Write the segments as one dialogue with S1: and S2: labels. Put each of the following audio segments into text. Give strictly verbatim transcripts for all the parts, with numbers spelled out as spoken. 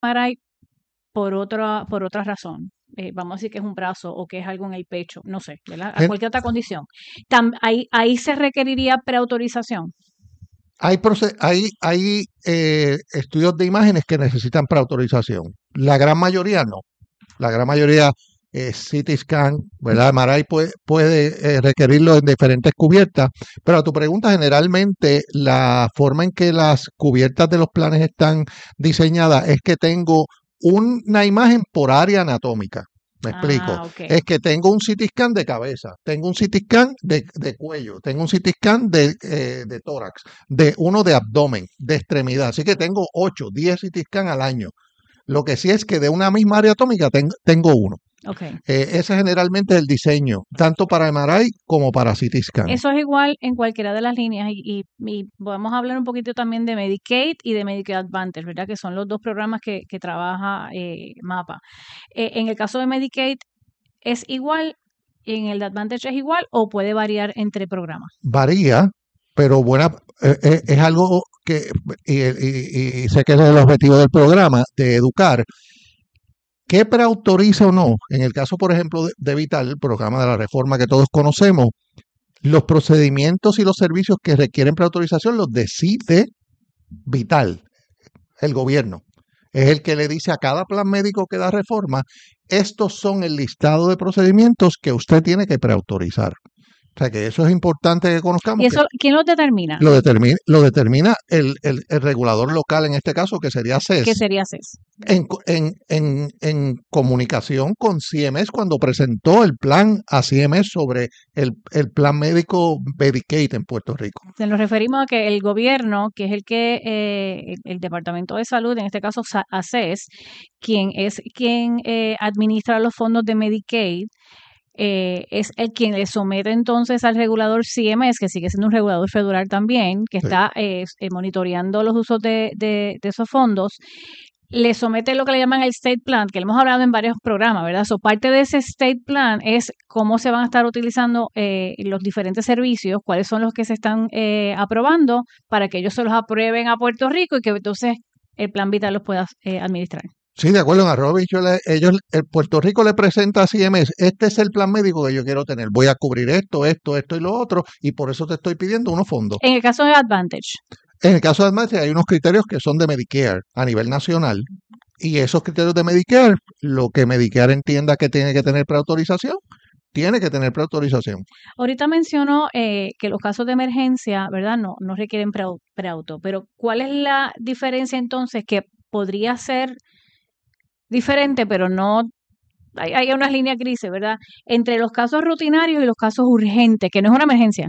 S1: M R I por otra, por otra razón. Eh, vamos a decir que es un brazo o que es algo en el pecho, no sé, ¿verdad? A
S2: En-
S1: cualquier otra condición. Tam- ahí, ahí se requeriría preautorización.
S2: Hay, proce- hay, hay eh, estudios de imágenes que necesitan preautorización. La gran mayoría no. La gran mayoría eh, C T scan, ¿verdad? M R I puede, puede eh, requerirlo en diferentes cubiertas, pero a tu pregunta, generalmente la forma en que las cubiertas de los planes están diseñadas es que tengo una imagen por área anatómica. Me explico.
S1: Ah, ok.
S2: Es que tengo un C T scan de cabeza, tengo un C T scan de, de cuello, tengo un C T scan de, eh, de tórax, de uno de abdomen, de extremidad. Así que tengo ocho, diez C T scan al año. Lo que sí es que de una misma área atómica ten- tengo uno.
S1: Ok.
S2: Eh, ese generalmente es el diseño, tanto para M R I como para C T scan.
S1: Eso es igual en cualquiera de las líneas y, y, y vamos a hablar un poquito también de Medicaid y de Medicare Advantage, ¿verdad? Que son los dos programas que, que trabaja eh, MAPA. Eh, en el caso de Medicaid, ¿es igual? ¿En el de Advantage es igual o puede variar entre programas?
S2: Varía, pero buena, eh, eh, es algo que, y, y- y sé que es el objetivo del programa, de educar. ¿Qué preautoriza o no? En el caso, por ejemplo, de, de Vital, el programa de la reforma que todos conocemos, los procedimientos y los servicios que requieren preautorización los decide Vital, el gobierno. Es el que le dice a cada plan médico que da reforma, estos son el listado de procedimientos que usted tiene que preautorizar. O sea que eso es importante que conozcamos.
S1: ¿Y
S2: Que
S1: eso quién lo determina?
S2: lo determina, lo determina el, el- el regulador local, en este caso, que sería
S1: ¿Qué
S2: C E S,
S1: sería C E S?
S2: en, co- en, en, en comunicación con C M S cuando presentó el plan a C M S sobre el, el plan médico Medicaid en Puerto Rico.
S1: Se nos referimos a que el gobierno, que es el que, eh, el, el Departamento de Salud, en este caso Sa- A C E S, quien es quien eh, administra los fondos de Medicaid, eh, es el quien le somete entonces al regulador C M S, que sigue siendo un regulador federal también, que
S2: Sí.
S1: está eh, eh, monitoreando los usos de, de, de esos fondos, le somete lo que le llaman el State Plan, que lo hemos hablado en varios programas, ¿verdad? So, parte de ese State Plan es cómo se van a estar utilizando eh, los diferentes servicios, cuáles son los que se están eh, aprobando para que ellos se los aprueben a Puerto Rico y que entonces el Plan Vital los pueda eh, administrar.
S2: Sí, de acuerdo, en arroba bicho, le- ellos, el Puerto Rico le presenta a C M S, este es el plan médico que yo quiero tener, voy a cubrir esto, esto, esto y lo otro, y por eso te estoy pidiendo unos fondos.
S1: En el caso de Advantage,
S2: En el caso de Advantage hay unos criterios que son de Medicare a nivel nacional, y esos criterios de Medicare, lo que Medicare entienda que tiene que tener preautorización, tiene que tener preautorización.
S1: ahorita mencionó eh, que los casos de emergencia, ¿verdad? No, no requieren pre- preauto, pero ¿cuál es la diferencia entonces que podría ser diferente, pero no hay, hay unas líneas grises, ¿verdad? Entre los casos rutinarios y los casos urgentes, que no es una emergencia.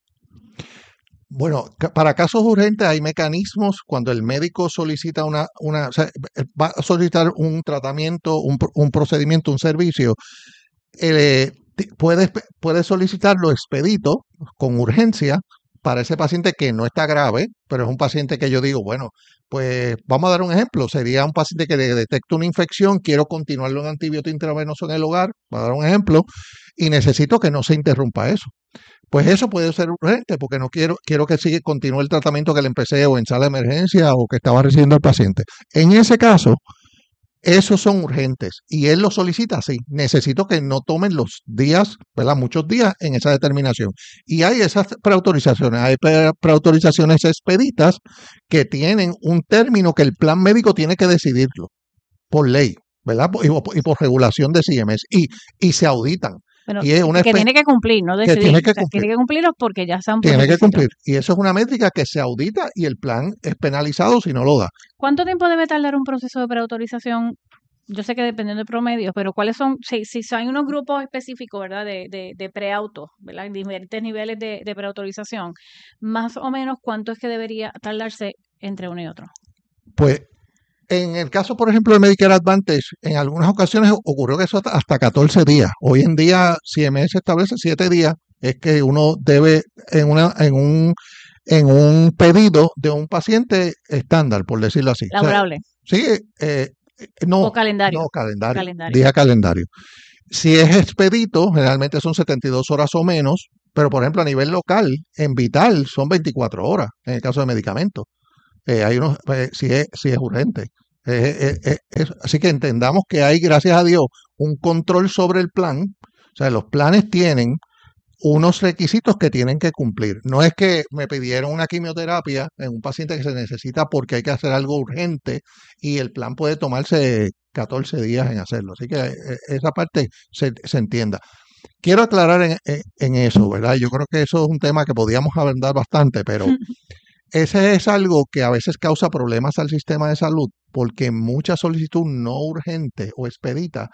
S2: Bueno, ca- para casos urgentes hay mecanismos cuando el médico solicita una, una o sea, eh, va a solicitar un tratamiento, un, pro- un procedimiento, un servicio, eh, ti- puede, espe- puede solicitarlo expedito con urgencia para ese paciente que no está grave, pero es un paciente que yo digo, bueno, pues vamos a dar un ejemplo, sería un paciente que le detecta una infección, quiero continuarlo en antibiótico intravenoso en el hogar, voy a dar un ejemplo, y necesito que no se interrumpa eso. Pues eso puede ser urgente porque no quiero, quiero que siga, continúe el tratamiento que le empecé o en sala de emergencia o que estaba recibiendo el paciente. En ese caso, esos son urgentes y él lo solicita así. Necesito que no tomen los días, ¿verdad? Muchos días en esa determinación. Y hay esas preautorizaciones, hay pre- preautorizaciones expeditas que tienen un término que el plan médico tiene que decidirlo por ley, ¿verdad? Y, por- y por regulación de C M S y, y se auditan.
S1: Bueno,
S2: Y es una
S1: que
S2: espe-
S1: tiene que cumplir, no
S2: que
S1: decidir.
S2: tiene
S1: O
S2: que
S1: sea, tiene
S2: cumplir.
S1: que cumplirlos porque ya están por
S2: Tiene que
S1: requisito.
S2: cumplir. Y eso es una métrica que se audita y el plan es penalizado si no lo da.
S1: ¿Cuánto tiempo debe tardar un proceso de preautorización? Yo sé que dependiendo de promedios, pero ¿cuáles son? Si, si hay unos grupos específicos, ¿verdad? De, de, de preauto, ¿verdad? Diferentes niveles de, de preautorización, más o menos cuánto es que debería tardarse entre uno y otro.
S2: Pues en el caso, por ejemplo, de Medicare Advantage, en algunas ocasiones ocurrió que eso hasta catorce días. Hoy en día, C M S establece siete días, es que uno debe en, una, en, un, en un pedido de un paciente estándar, por decirlo así. O sea,
S1: Laborable
S2: sí, eh, no,
S1: o calendario.
S2: no, calendario,
S1: Calendario.
S2: día calendario. Si es expedito, generalmente son setenta y dos horas o menos, pero por ejemplo a nivel local, en Vital son veinticuatro horas, en el caso de medicamentos. Eh, hay unos, eh, si, es, si es urgente. Eh, eh, eh, así que entendamos que hay, gracias a Dios, un control sobre el plan. O sea, los planes tienen unos requisitos que tienen que cumplir. No es que me pidieron una quimioterapia en un paciente que se necesita porque hay que hacer algo urgente y el plan puede tomarse catorce días en hacerlo. Así que eh, esa parte se, se entienda. Quiero aclarar en, en, en eso, ¿verdad? Yo creo que eso es un tema que podíamos abordar bastante, pero ese es algo que a veces causa problemas al sistema de salud porque mucha solicitud no urgente o expedita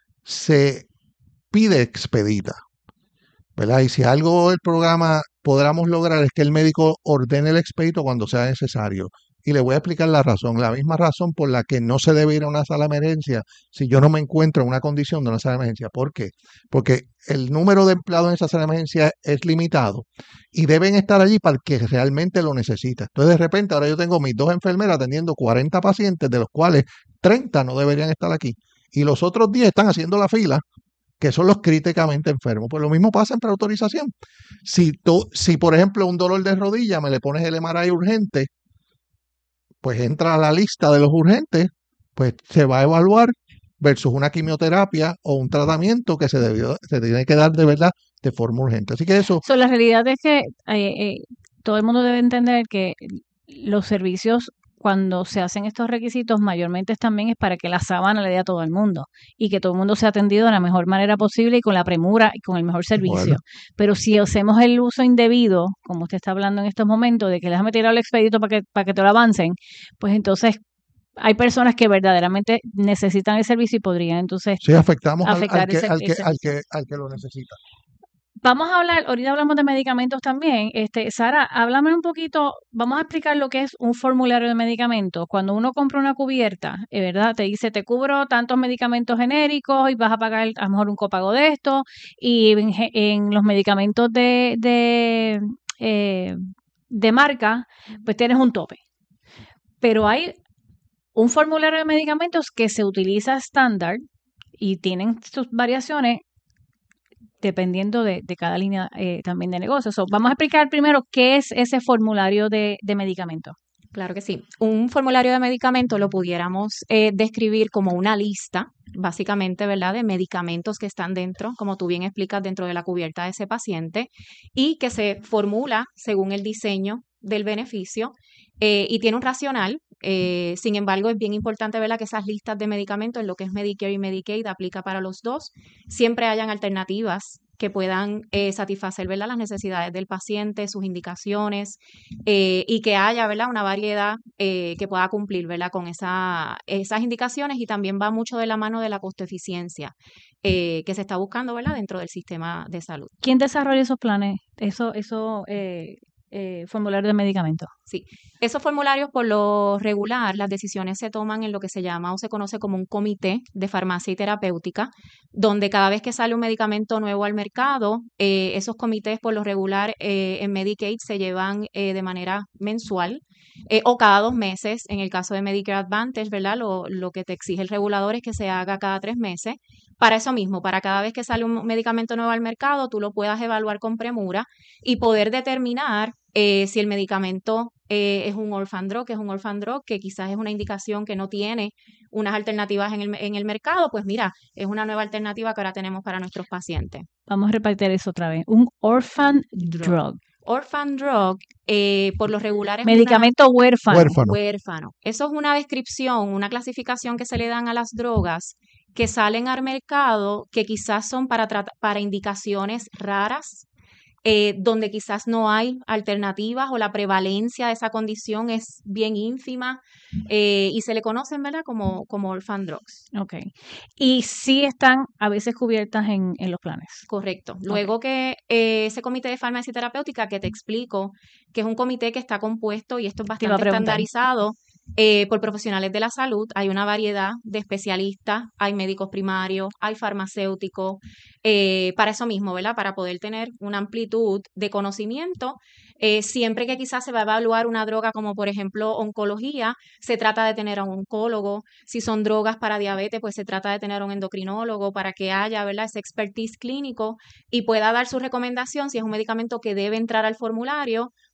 S2: se pide expedita, ¿verdad? Y si algo el programa podamos lograr es que el médico ordene el expedito cuando sea necesario. Y le voy a explicar la razón, la misma razón por la que no se debe ir a una sala de emergencia si yo no me encuentro en una condición de una sala de emergencia. ¿Por qué? Porque el número de empleados en esa sala de emergencia es limitado y deben estar allí para el que realmente lo necesita. Entonces, de repente, ahora yo tengo mis dos enfermeras atendiendo cuarenta pacientes, de los cuales treinta no deberían estar aquí. Y los otros diez están haciendo la fila, que son los críticamente enfermos. Pues lo mismo pasa en preautorización. Si, tú, si por ejemplo, un dolor de rodilla me le pones el M R I urgente, pues entra a la lista de los urgentes, pues se va a evaluar versus una quimioterapia o un tratamiento que se debió, se tiene que dar de verdad de forma urgente. Así que eso...
S1: So, la realidad es que eh, eh, todo el mundo debe entender que los servicios, cuando se hacen estos requisitos, mayormente también es para que la sábana le dé a todo el mundo y que todo el mundo sea atendido de la mejor manera posible y con la premura y con el mejor servicio. Bueno. Pero si hacemos el uso indebido, como usted está hablando en estos momentos, de que déjame tirar el expedito para que, para que te lo avancen, pues entonces hay personas que verdaderamente necesitan el servicio y podrían entonces
S2: sí, afectamos
S1: afectar
S2: al, al, que,
S1: ese,
S2: al, que,
S1: ese
S2: al, que, al que lo necesita.
S1: Vamos a hablar, ahorita hablamos de medicamentos también. Este, Sara, háblame un poquito, vamos a explicar lo que es un formulario de medicamentos. Cuando uno compra una cubierta, eh, ¿verdad? Te dice, te cubro tantos medicamentos genéricos y vas a pagar a lo mejor un copago de esto. Y en, en los medicamentos de, de, eh, de marca, pues tienes un tope. Pero hay un formulario de medicamentos que se utiliza estándar y tienen sus variaciones dependiendo de, de cada línea eh, también de negocio. So, vamos a explicar primero qué es ese formulario de, de medicamentos.
S3: Claro que sí. Un formulario de medicamentos lo pudiéramos eh, describir como una lista, básicamente, ¿verdad?, de medicamentos que están dentro, como tú bien explicas, dentro de la cubierta de ese paciente y que se formula según el diseño del beneficio eh, y tiene un racional. Eh, sin embargo, es bien importante, ¿verdad?, que esas listas de medicamentos, en lo que es Medicare y Medicaid, aplica para los dos, siempre hayan alternativas que puedan eh, satisfacer, ¿verdad?, las necesidades del paciente, sus indicaciones, eh, y que haya, ¿verdad?, una variedad eh, que pueda cumplir, ¿verdad?, con esa, esas indicaciones, y también va mucho de la mano de la costo-eficiencia eh, que se está buscando, ¿verdad?, dentro del sistema de salud.
S1: ¿Quién desarrolla esos planes, eso, eso, eh, eh, formularios de medicamentos?
S3: Sí, esos formularios por lo regular, las decisiones se toman en lo que se llama o se conoce como un comité de farmacia y terapéutica, donde cada vez que sale un medicamento nuevo al mercado, eh, esos comités por lo regular eh, en Medicaid se llevan eh, de manera mensual eh, o cada dos meses. En el caso de Medicare Advantage, ¿verdad?, lo, lo que te exige el regulador es que se haga cada tres meses. Para eso mismo, para cada vez que sale un medicamento nuevo al mercado, tú lo puedas evaluar con premura y poder determinar eh, si el medicamento eh, es un orphan drug, que es un orphan drug, que quizás es una indicación que no tiene unas alternativas en el, en el mercado, pues mira, es una nueva alternativa que ahora tenemos para nuestros pacientes.
S1: Vamos a repetir eso otra vez. Un orphan drug. drug.
S3: Orphan drug, eh, por lo regular es
S1: medicamento
S3: una,
S1: huérfano.
S2: huérfano.
S3: Huérfano. Eso es una descripción, una clasificación que se le dan a las drogas que salen al mercado, que quizás son para, para indicaciones raras, eh, donde quizás no hay alternativas o la prevalencia de esa condición es bien ínfima eh, y se le conocen, ¿verdad?, como, como orphan drugs.
S1: Ok. Y sí están a veces cubiertas en, en los planes.
S3: Correcto. Luego okay. que eh, ese comité de farmacia terapéutica que te explico, que es un comité que está compuesto, y esto es bastante estandarizado, Eh, por profesionales de la salud, hay una variedad de especialistas, hay médicos primarios, hay farmacéuticos, eh, para eso mismo, ¿verdad?, para poder tener una amplitud de conocimiento. Eh, siempre que quizás se va a evaluar una droga como por ejemplo oncología, se trata de tener a un oncólogo. Si son drogas para diabetes, pues se trata de tener a un endocrinólogo para que haya, ¿verdad?, ese expertise clínico y pueda dar su recomendación si es un medicamento que debe entrar al formulario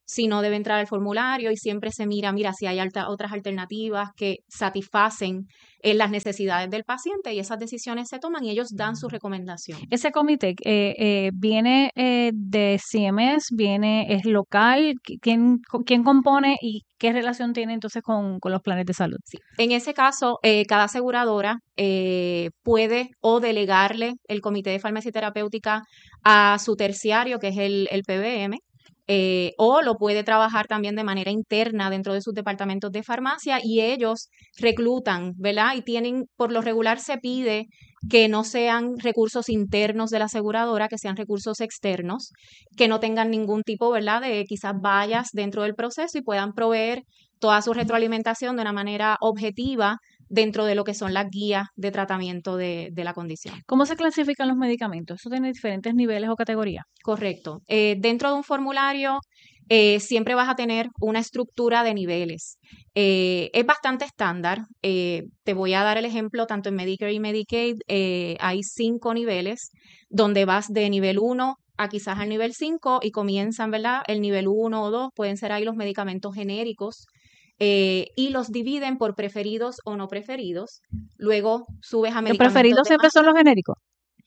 S3: si no debe entrar al formulario y siempre se mira, mira si hay alta, otras alternativas que satisfacen eh, las necesidades del paciente y esas decisiones se toman y ellos dan su recomendación.
S1: Ese comité eh, eh, viene eh, de C M S, viene, es local, ¿quién, quién compone y qué relación tiene entonces con, con los planes de salud?
S3: Sí. En ese caso, eh, cada aseguradora eh, puede o delegarle el comité de farmacia terapéutica a su terciario, que es el, el P B M, eh, o lo puede trabajar también de manera interna dentro de sus departamentos de farmacia y ellos reclutan, ¿verdad? Y tienen, por lo regular se pide que no sean recursos internos de la aseguradora, que sean recursos externos, que no tengan ningún tipo, ¿verdad?, de quizás vallas dentro del proceso y puedan proveer toda su retroalimentación de una manera objetiva dentro de lo que son las guías de tratamiento de, de la condición.
S1: ¿Cómo se clasifican los medicamentos? ¿Eso tiene diferentes niveles o categorías?
S3: Correcto. Eh, dentro de un formulario eh, siempre vas a tener una estructura de niveles. Eh, es bastante estándar. Eh, te voy a dar el ejemplo, tanto en Medicare y Medicaid eh, hay cinco niveles donde vas de nivel uno a quizás al nivel cinco y comienzan, ¿verdad? El nivel uno o dos, pueden ser ahí los medicamentos genéricos. Eh, y los dividen por preferidos o no preferidos. Luego subes a medicamentos.
S1: ¿Los preferidos siempre son los genéricos?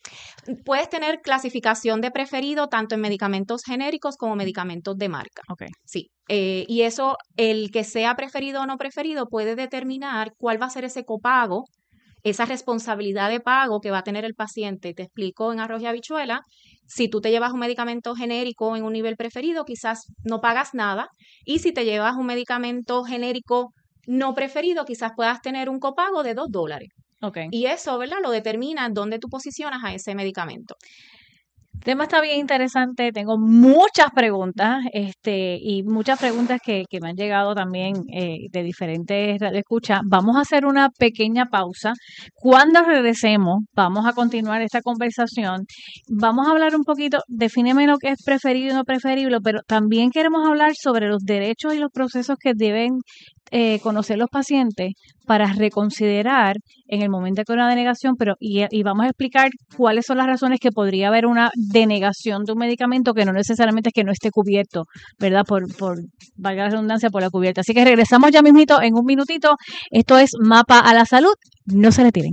S3: Puedes tener clasificación de preferido tanto en medicamentos genéricos como medicamentos de marca.
S1: Okay.
S3: Sí. Eh, y eso, el que sea preferido o no preferido, puede determinar cuál va a ser ese copago, esa responsabilidad de pago que va a tener el paciente. Te explico en arroz y habichuela. Si tú te llevas un medicamento genérico en un nivel preferido, quizás no pagas nada. Y si te llevas un medicamento genérico no preferido, quizás puedas tener un copago de dos dólares.
S1: Okay.
S3: Y eso, ¿verdad?, lo determina dónde tú posicionas a ese medicamento.
S1: El tema está bien interesante, tengo muchas preguntas este, y muchas preguntas que, que me han llegado también eh, de diferentes escuchas. Vamos a hacer una pequeña pausa. Cuando regresemos, vamos a continuar esta conversación. Vamos a hablar un poquito, defíneme lo que es preferido y no preferible, pero también queremos hablar sobre los derechos y los procesos que deben Eh, conocer los pacientes para reconsiderar en el momento que hay una denegación, pero y, y vamos a explicar cuáles son las razones que podría haber una denegación de un medicamento que no necesariamente es que no esté cubierto, ¿verdad? Por, por valga la redundancia, por la cubierta. Así que regresamos ya mismito en un minutito. Esto es Mapa a la Salud. No se retiren.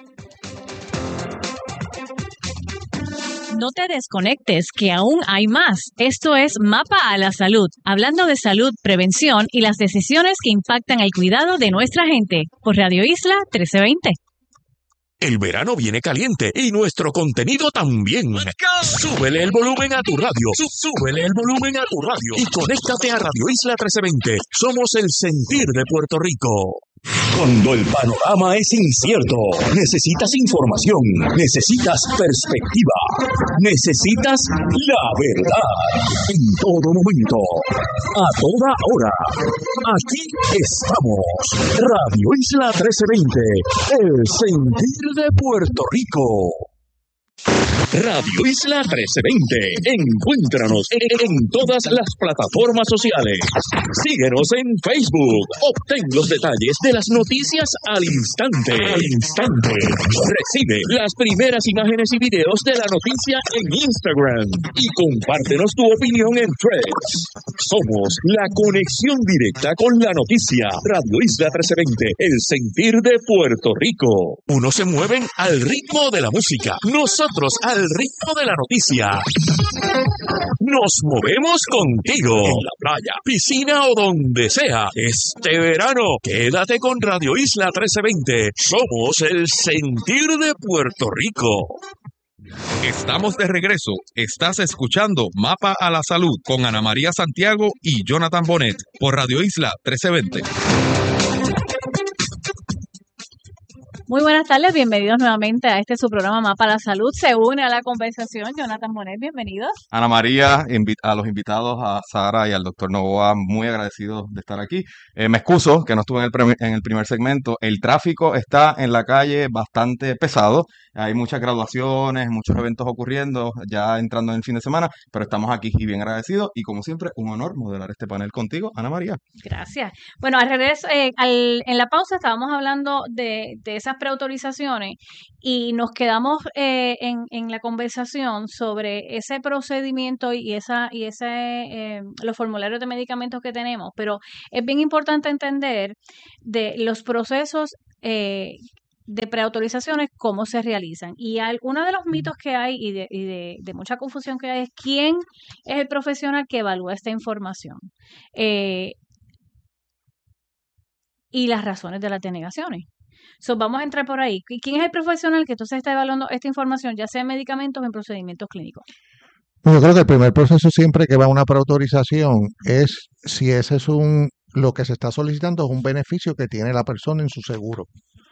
S1: No te desconectes, que aún hay más. Esto es Mapa a la Salud, hablando de salud, prevención y las decisiones que impactan el cuidado de nuestra gente. Por Radio Isla trece veinte.
S4: El verano viene caliente y nuestro contenido también. Súbele el volumen a tu radio. Súbele el volumen a tu radio. Y conéctate a Radio Isla trece veinte. Somos el sentir de Puerto Rico. Cuando el panorama es incierto, necesitas información, necesitas perspectiva, necesitas la verdad. En todo momento, a toda hora. Aquí estamos. Radio Isla trece veinte, el sentir de Puerto Rico. Radio Isla trece veinte. Encuéntranos en, en todas las plataformas sociales. Síguenos en Facebook. Obtén los detalles de las noticias al instante. Al instante. Recibe las primeras imágenes y videos de la noticia en Instagram. Y compártenos tu opinión en Threads. Somos la conexión directa con la noticia. Radio Isla trece veinte. El sentir de Puerto Rico. Unos se mueven al ritmo de la música. Nosotros al ritmo de la noticia. Nos movemos contigo. En la playa, piscina o donde sea. Este verano, quédate con Radio Isla trece veinte. Somos el sentir de Puerto Rico.
S5: Estamos de regreso. Estás escuchando Mapa a la Salud con Ana María Santiago y Jonathan Bonet por Radio Isla trece veinte.
S1: Muy buenas tardes, bienvenidos nuevamente a este su programa Mapa a la Salud. Se une a la conversación Jonathan Bonet, bienvenidos.
S5: Ana María, a los invitados, a Sara y al doctor Novoa, muy agradecidos de estar aquí. Eh, me excuso que no estuve en el, pre- en el primer segmento. El tráfico está en la calle bastante pesado. Hay muchas graduaciones, muchos eventos ocurriendo, ya entrando en el fin de semana, pero estamos aquí y bien agradecidos. Y como siempre, un honor modelar este panel contigo, Ana María.
S1: Gracias. Bueno, al regreso, eh, al, en la pausa estábamos hablando de, de esas preautorizaciones y nos quedamos eh, en, en la conversación sobre ese procedimiento y esa y ese eh, los formularios de medicamentos que tenemos, pero es bien importante entender de los procesos eh, de preautorizaciones, cómo se realizan. Y al, uno de los mitos que hay y, de, y de, de mucha confusión que hay es quién es el profesional que evalúa esta información. Eh, y las razones de las denegaciones. So, vamos a entrar por ahí. ¿Quién es el profesional que entonces está evaluando esta información, ya sea en medicamentos o en procedimientos clínicos?
S2: Yo creo que el primer proceso siempre que va a una preautorización es si ese es un, lo que se está solicitando es un beneficio que tiene la persona en su seguro.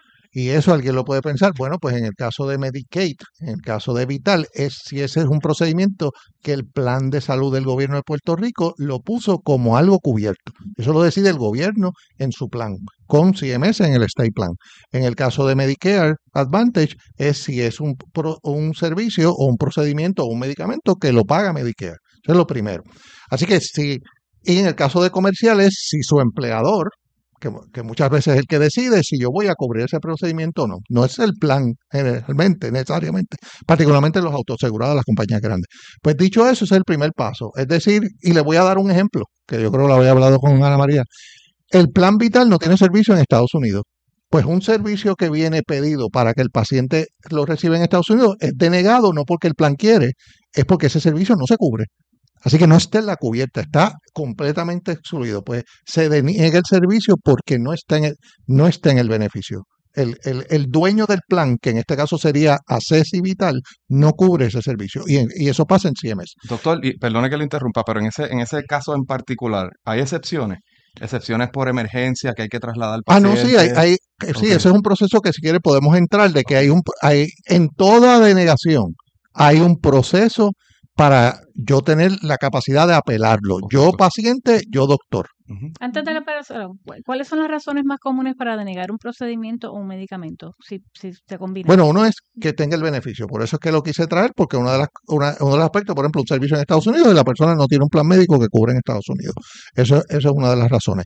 S2: Y eso alguien lo puede pensar, bueno, pues en el caso de Medicaid, en el caso de Vital, es si ese es un procedimiento que el plan de salud del gobierno de Puerto Rico lo puso como algo cubierto. Eso lo decide el gobierno en su plan, con C M S en el State Plan. En el caso de Medicare Advantage, es si es un, pro, un servicio o un procedimiento o un medicamento que lo paga Medicare. Eso es lo primero. Así que si, y en el caso de comerciales, si su empleador, Que, que muchas veces es el que decide si yo voy a cubrir ese procedimiento o no. No es el plan generalmente, necesariamente, particularmente los autoasegurados, las compañías grandes. Pues dicho eso, ese es el primer paso. Es decir, y le voy a dar un ejemplo, que yo creo que lo había hablado con Ana María. El plan Vital no tiene servicio en Estados Unidos. Pues un servicio que viene pedido para que el paciente lo reciba en Estados Unidos es denegado, no porque el plan quiere, es porque ese servicio no se cubre. Así que no está en la cubierta, está completamente excluido. Pues se deniega el servicio porque no está en el, no está en el beneficio. El, el, el dueño del plan, que en este caso sería Access Vital, no cubre ese servicio. Y, y eso pasa en C M S.
S5: Doctor, y perdone que lo interrumpa, pero en ese, en ese caso en particular, ¿hay excepciones? Excepciones por emergencia que hay que trasladar al paciente.
S2: Ah, no, sí, hay, hay, sí, okay. Ese es un proceso que si quiere podemos entrar, de que hay un, hay, en toda denegación hay un proceso para yo tener la capacidad de apelarlo. Yo paciente, yo doctor.
S1: Uh-huh. Antes de la operación, ¿cuáles son las razones más comunes para denegar un procedimiento o un medicamento si, si se combina?
S2: Bueno, uno es que tenga el beneficio. Por eso es que lo quise traer, porque una de las, una, uno de los aspectos, por ejemplo, un servicio en Estados Unidos y la persona no tiene un plan médico que cubre en Estados Unidos. Eso, eso es una de las razones.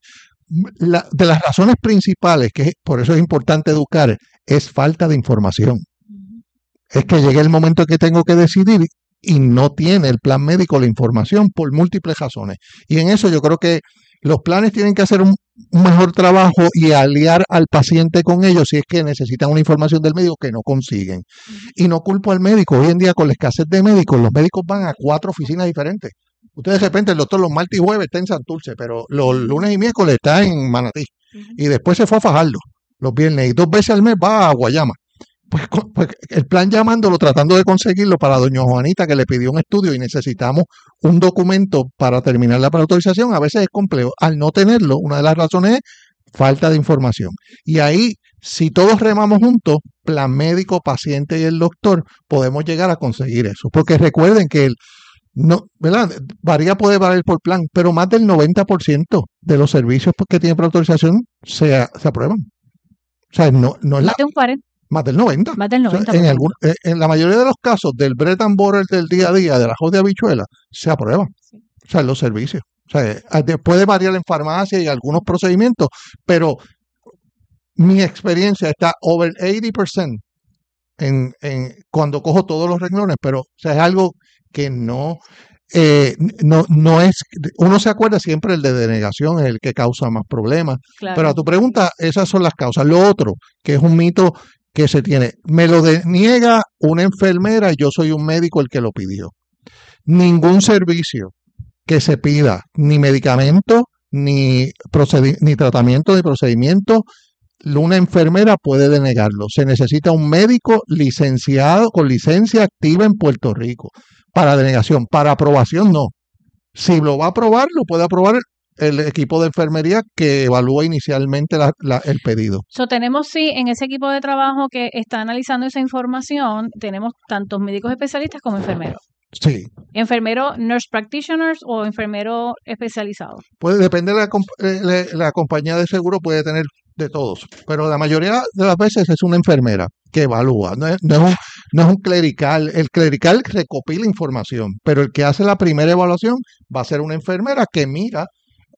S2: La, de las razones principales, que por eso es importante educar, es falta de información. Uh-huh. Es que llegue el momento que tengo que decidir y no tiene el plan médico la información por múltiples razones. Y en eso yo creo que los planes tienen que hacer un, un mejor trabajo y aliar al paciente con ellos si es que necesitan una información del médico que no consiguen. Y no culpo al médico. Hoy en día con la escasez de médicos, los médicos van a cuatro oficinas diferentes. Ustedes de repente, el doctor los martes y jueves está en Santurce, pero los lunes y miércoles está en Manatí. Y después se fue a Fajardo los viernes y dos veces al mes va a Guayama. Pues, pues el plan llamándolo, tratando de conseguirlo para doña Juanita que le pidió un estudio y necesitamos un documento para terminar la preautorización, a veces es complejo. Al no tenerlo, una de las razones es falta de información. Y ahí, si todos remamos juntos, plan médico, paciente y el doctor, podemos llegar a conseguir eso. Porque recuerden que el, no, ¿verdad? Varía, puede variar por plan, pero más del noventa por ciento de los servicios que tienen preautorización se, se aprueban. O sea, no, no es la...
S1: un cuarenta.
S2: Más del noventa.
S1: Más del noventa.
S2: O sea, en, algún, en la mayoría de los casos del bread and butter del día a día, de la de habichuela, se aprueba. Sí. O sea, los servicios. O sea, puede variar en farmacia y algunos procedimientos, pero mi experiencia está over ochenta por ciento en, en, cuando cojo todos los renglones, pero o sea, es algo que no, eh, no, no es, uno se acuerda siempre el de denegación, es el que causa más problemas. Claro. Pero a tu pregunta, esas son las causas. Lo otro, que es un mito que se tiene, me lo deniega una enfermera y yo soy un médico el que lo pidió. Ningún servicio que se pida, ni medicamento, ni, procedi- ni tratamiento, ni procedimiento, una enfermera puede denegarlo. Se necesita un médico licenciado, con licencia activa en Puerto Rico, para denegación. Para aprobación, no. Si lo va a aprobar, lo puede aprobar el equipo de enfermería que evalúa inicialmente la, la, el pedido.
S1: So, tenemos, sí, en ese equipo de trabajo que está analizando esa información, tenemos tantos médicos especialistas como enfermeros.
S2: Sí.
S1: ¿Enfermero nurse practitioners o enfermero especializado?
S2: Puede, depende de la, la, la compañía de seguro, puede tener de todos, pero la mayoría de las veces es una enfermera que evalúa, no es, no es, un, no es un clerical. El clerical recopila información, pero el que hace la primera evaluación va a ser una enfermera que mira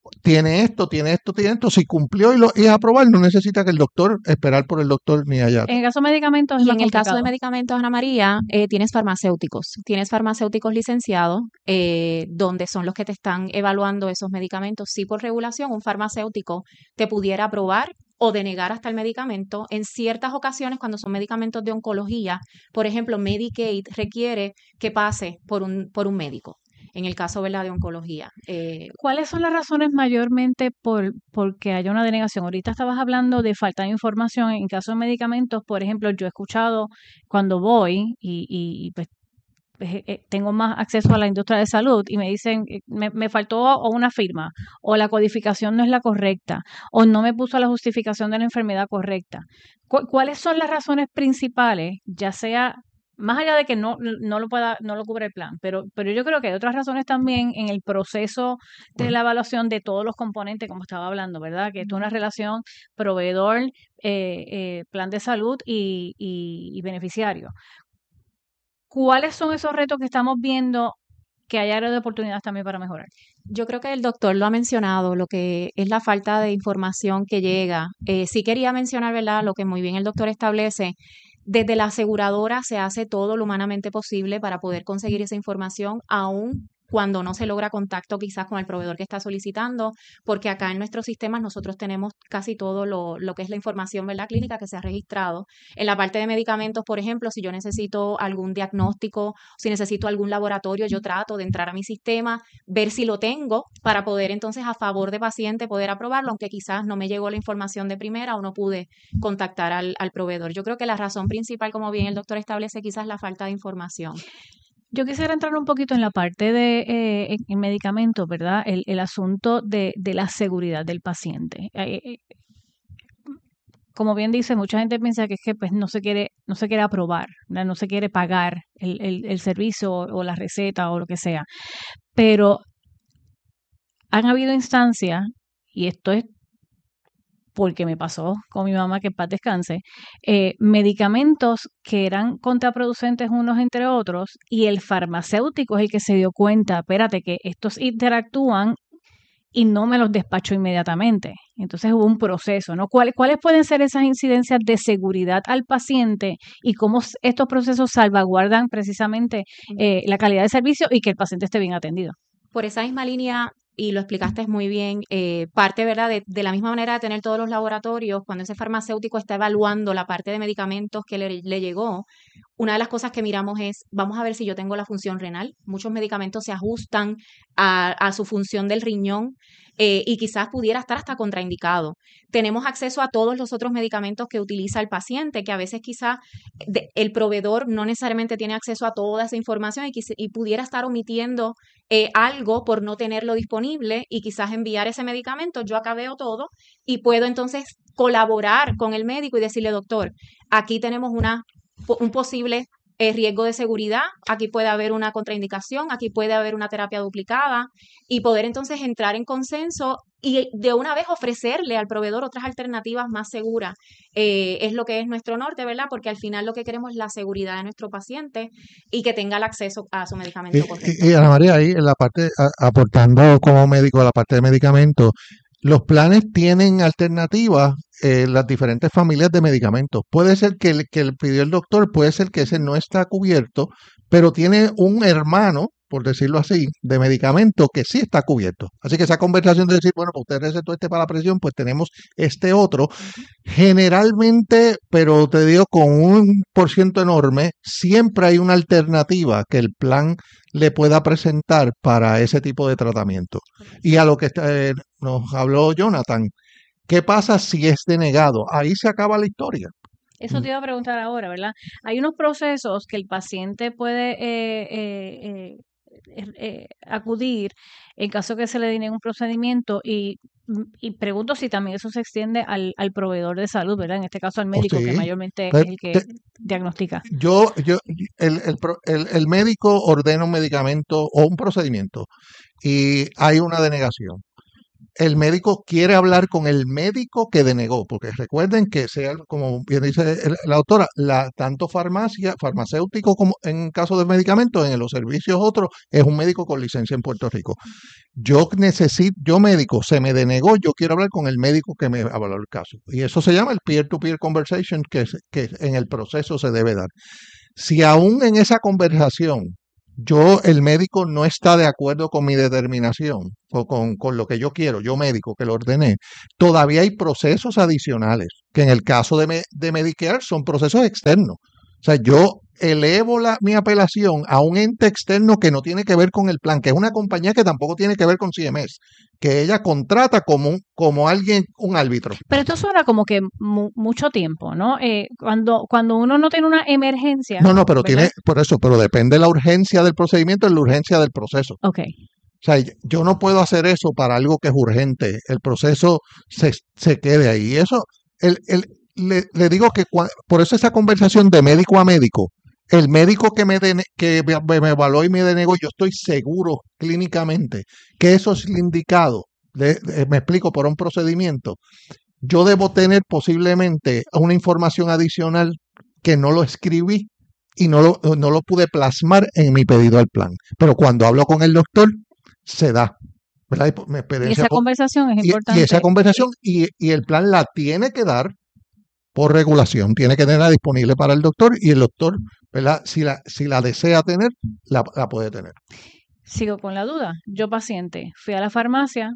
S2: tiene esto, tiene esto, tiene esto, si cumplió y lo y es aprobar, no necesita que el doctor, esperar por el doctor ni allá.
S1: En el caso de medicamentos es
S3: Y
S1: más
S3: en el caso de
S1: complicado.
S3: medicamentos, Ana María, eh, tienes farmacéuticos. Tienes farmacéuticos licenciados, eh, donde son los que te están evaluando esos medicamentos. Sí, por regulación, un farmacéutico te pudiera aprobar o denegar hasta el medicamento. En ciertas ocasiones, cuando son medicamentos de oncología, por ejemplo, Medicaid requiere que pase por un, por un médico. En el caso, ¿verdad?, de oncología. Eh,
S1: ¿Cuáles son las razones mayormente por, por que haya una denegación? Ahorita estabas hablando de falta de información. En caso de medicamentos, por ejemplo, yo he escuchado cuando voy y, y, y, pues, pues, eh, tengo más acceso a la industria de salud y me dicen, eh, me, me faltó o una firma, o la codificación no es la correcta, o no me puso la justificación de la enfermedad correcta. ¿Cu- ¿Cuáles son las razones principales, ya sea más allá de que no, no lo pueda, no lo cubre el plan, pero, pero yo creo que hay otras razones también en el proceso de la evaluación de todos los componentes, como estaba hablando, ¿verdad? Que esto es una relación proveedor, eh, eh, plan de salud y, y, y beneficiario. ¿Cuáles son esos retos que estamos viendo que hay áreas de oportunidades también para mejorar?
S3: Yo creo que el doctor lo ha mencionado, lo que es la falta de información que llega. Eh, sí quería mencionar, ¿verdad?, lo que muy bien el doctor establece. Desde la aseguradora se hace todo lo humanamente posible para poder conseguir esa información, aún cuando no se logra contacto quizás con el proveedor que está solicitando, porque acá en nuestros sistemas nosotros tenemos casi todo lo, lo que es la información, ¿verdad?, clínica que se ha registrado. En la parte de medicamentos, por ejemplo, si yo necesito algún diagnóstico, si necesito algún laboratorio, yo trato de entrar a mi sistema, ver si lo tengo para poder entonces a favor de paciente poder aprobarlo, aunque quizás no me llegó la información de primera o no pude contactar al, al proveedor. Yo creo que la razón principal, como bien el doctor establece, quizás es la falta de información.
S1: Yo quisiera entrar un poquito en la parte de eh, en- en medicamentos, ¿verdad? El, el asunto de, de la seguridad del paciente. Eh, eh, como bien dice, mucha gente piensa que es que pues no se quiere, no se quiere aprobar, ¿verdad? No se quiere pagar el, el, el servicio o, o la receta o lo que sea. Pero han habido instancias, y esto es porque me pasó con mi mamá, que en paz descanse, eh, medicamentos que eran contraproducentes unos entre otros, y el farmacéutico es el que se dio cuenta, espérate, que estos interactúan y no me los despachó inmediatamente. Entonces hubo un proceso, ¿no? ¿Cuáles, cuáles pueden ser esas incidencias de seguridad al paciente y cómo s- estos procesos salvaguardan precisamente eh, la calidad de servicio y que el paciente esté bien atendido?
S3: Por esa misma línea, y lo explicaste muy bien, eh, parte, ¿verdad?, de, de la misma manera de tener todos los laboratorios, cuando ese farmacéutico está evaluando la parte de medicamentos que le, le llegó, una de las cosas que miramos es, vamos a ver si yo tengo la función renal. Muchos medicamentos se ajustan a, a su función del riñón, eh, y quizás pudiera estar hasta contraindicado. Tenemos acceso a todos los otros medicamentos que utiliza el paciente, que a veces quizás de- el proveedor no necesariamente tiene acceso a toda esa información y, quis- y pudiera estar omitiendo eh, algo por no tenerlo disponible y quizás enviar ese medicamento. Yo acá veo todo y puedo entonces colaborar con el médico y decirle, doctor, aquí tenemos una, po- un posible eh, riesgo de seguridad, aquí puede haber una contraindicación, aquí puede haber una terapia duplicada, y poder entonces entrar en consenso y de una vez ofrecerle al proveedor otras alternativas más seguras. Eh, es lo que es nuestro norte, ¿verdad? Porque al final lo que queremos es la seguridad de nuestro paciente y que tenga el acceso a su
S2: Y,
S3: medicamento correcto.
S2: y- y, Ana María, ahí en la parte, a- aportando como médico a la parte de medicamentos, los planes tienen alternativas en las diferentes familias de medicamentos. Puede ser que el que le pidió el doctor, puede ser que ese no está cubierto, pero tiene un hermano, por decirlo así, de medicamento que sí está cubierto. Así que esa conversación de decir, bueno, pues usted recetó este para la presión, pues tenemos este otro. Generalmente, pero te digo, con un por ciento enorme, siempre hay una alternativa que el plan le pueda presentar para ese tipo de tratamiento. Y a lo que eh, nos habló Jonathan, ¿qué pasa si es denegado? Ahí se acaba la historia.
S1: Eso te iba a preguntar ahora, ¿verdad? Hay unos procesos que el paciente puede eh, eh, eh, eh, eh, acudir en caso que se le deniegue un procedimiento y, y pregunto si también eso se extiende al, al proveedor de salud, ¿verdad? En este caso al
S2: ¿O
S1: médico, que
S2: sí?
S1: mayormente
S2: Pues,
S1: es el que
S2: te-
S1: diagnostica.
S2: yo, yo, el, el pro- el- el médico ordena un medicamento o un procedimiento y hay una denegación. el médico quiere hablar con el médico que denegó, porque recuerden que sea, como bien dice el- la autora, la, tanto farmacia, farmacéutico como en caso de medicamentos, en los servicios otros, es un médico con licencia en Puerto Rico. Yo necesito, yo médico, se me denegó, yo quiero hablar con el médico que me avaló el caso. Y eso se llama el peer-to-peer conversation que, se- que en el proceso se debe dar. Si aún en esa conversación yo, el médico no está de acuerdo con mi determinación o con, con lo que yo quiero, yo médico que lo ordené, todavía hay procesos adicionales, que en el caso de, me- de Medicare son procesos externos. O sea, yo elevo la, mi apelación a un ente externo que no tiene que ver con el plan, que es una compañía que tampoco tiene que ver con C M S, que ella contrata como, un- como alguien, un árbitro.
S1: Pero esto suena como que mu- mucho tiempo, ¿no? Eh, cuando, cuando uno no tiene una emergencia,
S2: No, no, pero
S1: ¿verdad?
S2: tiene, por eso, pero depende de la urgencia del procedimiento y la urgencia del proceso.
S1: Ok.
S2: O sea, yo no puedo hacer eso para algo que es urgente. El proceso se, se quede ahí. Y eso, el, el, le, le digo que cua- por eso esa conversación de médico a médico, el médico que me, dene- que me, me evaluó y me denegó, yo estoy seguro clínicamente que eso es el indicado. De- de- me explico, por un procedimiento. Yo debo tener posiblemente una información adicional que no lo escribí y no lo, no lo pude plasmar en mi pedido al plan. Pero cuando hablo con el doctor, se da. ¿Verdad? Y por mi
S1: Y
S2: experiencia
S1: esa
S2: por-
S1: conversación es
S2: y, y
S1: importante.
S2: esa conversación y, y el plan la tiene que dar por regulación, tiene que tenerla disponible para el doctor y el doctor, ¿verdad? Si la, si la desea tener, la, la puede tener.
S1: Sigo con la duda. Yo, paciente, fui a la farmacia,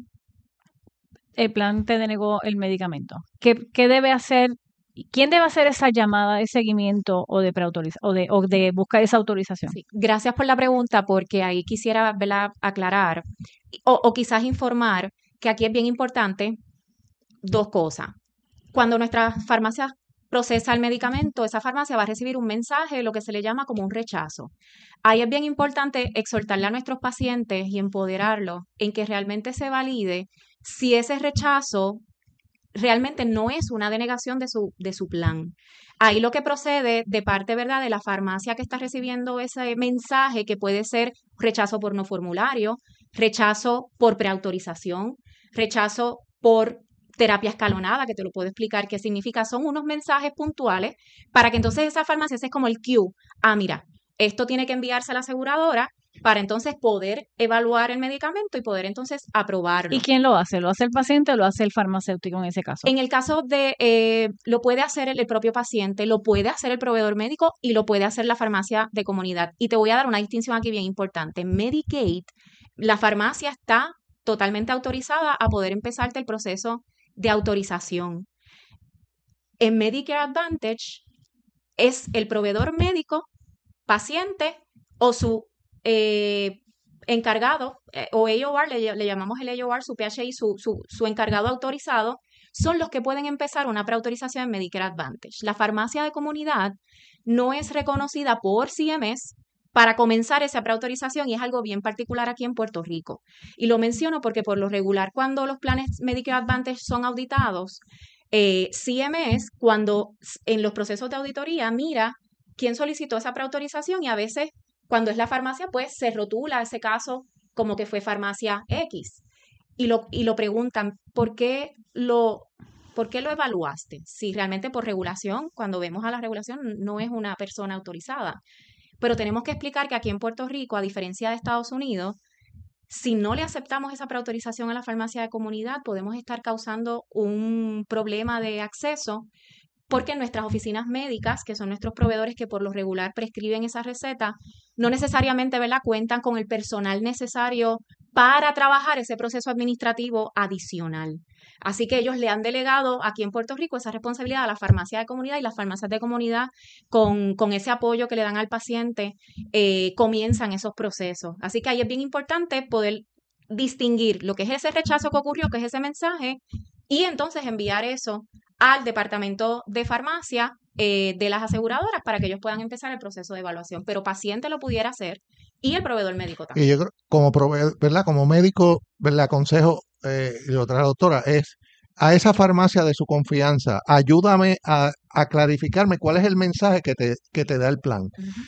S1: el plan te denegó el medicamento. ¿Qué, qué debe hacer? ¿Quién debe hacer esa llamada de seguimiento o de preautoriza- o de, o de buscar esa autorización?
S3: Sí, gracias por la pregunta, porque ahí quisiera, ¿verdad?, aclarar o, o quizás informar que aquí es bien importante dos cosas. Cuando nuestra farmacia procesa el medicamento, esa farmacia va a recibir un mensaje, lo que se le llama como un rechazo. Ahí es bien importante exhortarle a nuestros pacientes y empoderarlos en que realmente se valide si ese rechazo realmente no es una denegación de su, de su plan. Ahí lo que procede de parte, ¿verdad?, de la farmacia que está recibiendo ese mensaje, que puede ser rechazo por no formulario, rechazo por preautorización, rechazo por terapia escalonada, que te lo puedo explicar qué significa. Son unos mensajes puntuales para que entonces esa farmacia sea como el cue. Ah, mira, esto tiene que enviarse a la aseguradora para entonces poder evaluar el medicamento y poder entonces aprobarlo.
S1: ¿Y quién lo hace? ¿Lo hace el paciente o lo hace el farmacéutico en ese caso?
S3: En el caso de, eh, lo puede hacer el, el propio paciente, lo puede hacer el proveedor médico y lo puede hacer la farmacia de comunidad. Y te voy a dar una distinción aquí bien importante. Medicaid, la farmacia está totalmente autorizada a poder empezarte el proceso de autorización. En Medicare Advantage es el proveedor médico, paciente o su eh, encargado, eh, o A O R, le, le llamamos el A O R, su P H I, su, su, su encargado autorizado, son los que pueden empezar una preautorización en Medicare Advantage. La farmacia de comunidad no es reconocida por C M S para comenzar esa preautorización y es algo bien particular aquí en Puerto Rico. Y lo menciono porque por lo regular cuando los planes Medicare Advantage son auditados, eh, C M S cuando en los procesos de auditoría mira quién solicitó esa preautorización y a veces cuando es la farmacia pues se rotula ese caso como que fue farmacia X y lo, y lo preguntan, ¿por qué lo, ¿por qué lo evaluaste? Si realmente por regulación, cuando vemos a la regulación, no es una persona autorizada. Pero tenemos que explicar que aquí en Puerto Rico, a diferencia de Estados Unidos, si no le aceptamos esa preautorización a la farmacia de comunidad, podemos estar causando un problema de acceso porque nuestras oficinas médicas, que son nuestros proveedores que por lo regular prescriben esa receta, no necesariamente, ¿verdad?, cuentan con el personal necesario para trabajar ese proceso administrativo adicional. Así que ellos le han delegado aquí en Puerto Rico esa responsabilidad a la farmacia de comunidad y las farmacias de comunidad con, con ese apoyo que le dan al paciente eh, comienzan esos procesos. Así que ahí es bien importante poder distinguir lo que es ese rechazo que ocurrió, que es ese mensaje, y entonces enviar eso al departamento de farmacia eh, de las aseguradoras para que ellos puedan empezar el proceso de evaluación. Pero paciente lo pudiera hacer y el proveedor médico también.
S2: Y yo creo, como proveedor, ¿verdad? Como médico, ¿verdad? Consejo, eh, y otra doctora, es a esa farmacia de su confianza, ayúdame a, a clarificarme cuál es el mensaje que te, que te da el plan.
S3: Uh-huh.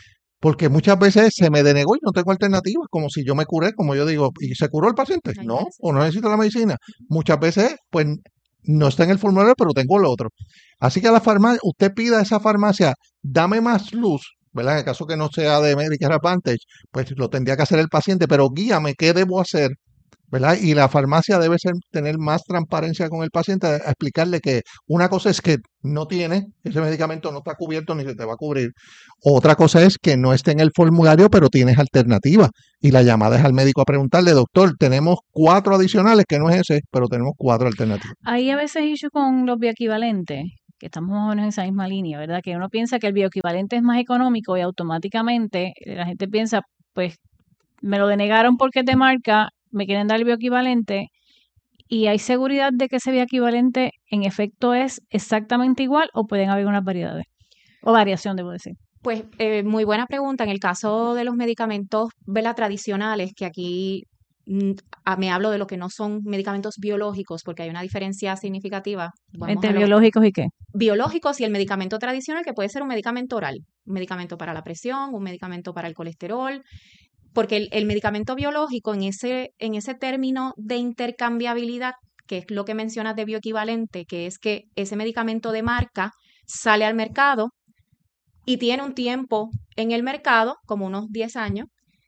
S2: Porque muchas veces se me denegó y no tengo alternativas, como si yo me curé, como yo digo, ¿y se curó el paciente?
S3: No hay
S2: No,
S3: necesidad.
S2: o no necesito la medicina. Muchas veces, pues, no está en el formulario, pero tengo el otro. Así que a la farmacia, usted pida a esa farmacia, dame más luz, ¿verdad? En el caso que no sea de Medicare Advantage, pues lo tendría que hacer el paciente, pero guíame qué debo hacer, ¿verdad? Y la farmacia debe ser, tener más transparencia con el paciente, a explicarle que una cosa es que no tiene, ese medicamento no está cubierto ni se te va a cubrir. Otra cosa es que no esté en el formulario, pero tienes alternativa. Y la llamada es al médico a preguntarle, doctor, tenemos cuatro adicionales, que no es ese, pero tenemos cuatro alternativas.
S1: Hay a veces issue con los bioequivalentes, que estamos más o menos en esa misma línea, ¿verdad? Que uno piensa que el bioequivalente es más económico y automáticamente la gente piensa, pues, me lo denegaron porque es de marca, me quieren dar el bioequivalente, y hay seguridad de que ese bioequivalente en efecto es exactamente igual o pueden haber unas variedades, o variación, debo decir.
S3: Pues eh, muy buena pregunta. En el caso de los medicamentos, ¿verdad? Tradicionales, que aquí mm, ah, me hablo de lo que no son medicamentos biológicos, porque hay una diferencia significativa. Vamos
S1: Entre
S3: a lo-
S1: biológicos y qué.
S3: biológicos y el medicamento tradicional, que puede ser un medicamento oral, un medicamento para la presión, un medicamento para el colesterol, porque el, el medicamento biológico en ese, en ese término de intercambiabilidad, que es lo que mencionas de bioequivalente, que es que ese medicamento de marca sale al mercado y tiene un tiempo en el mercado, como unos diez años,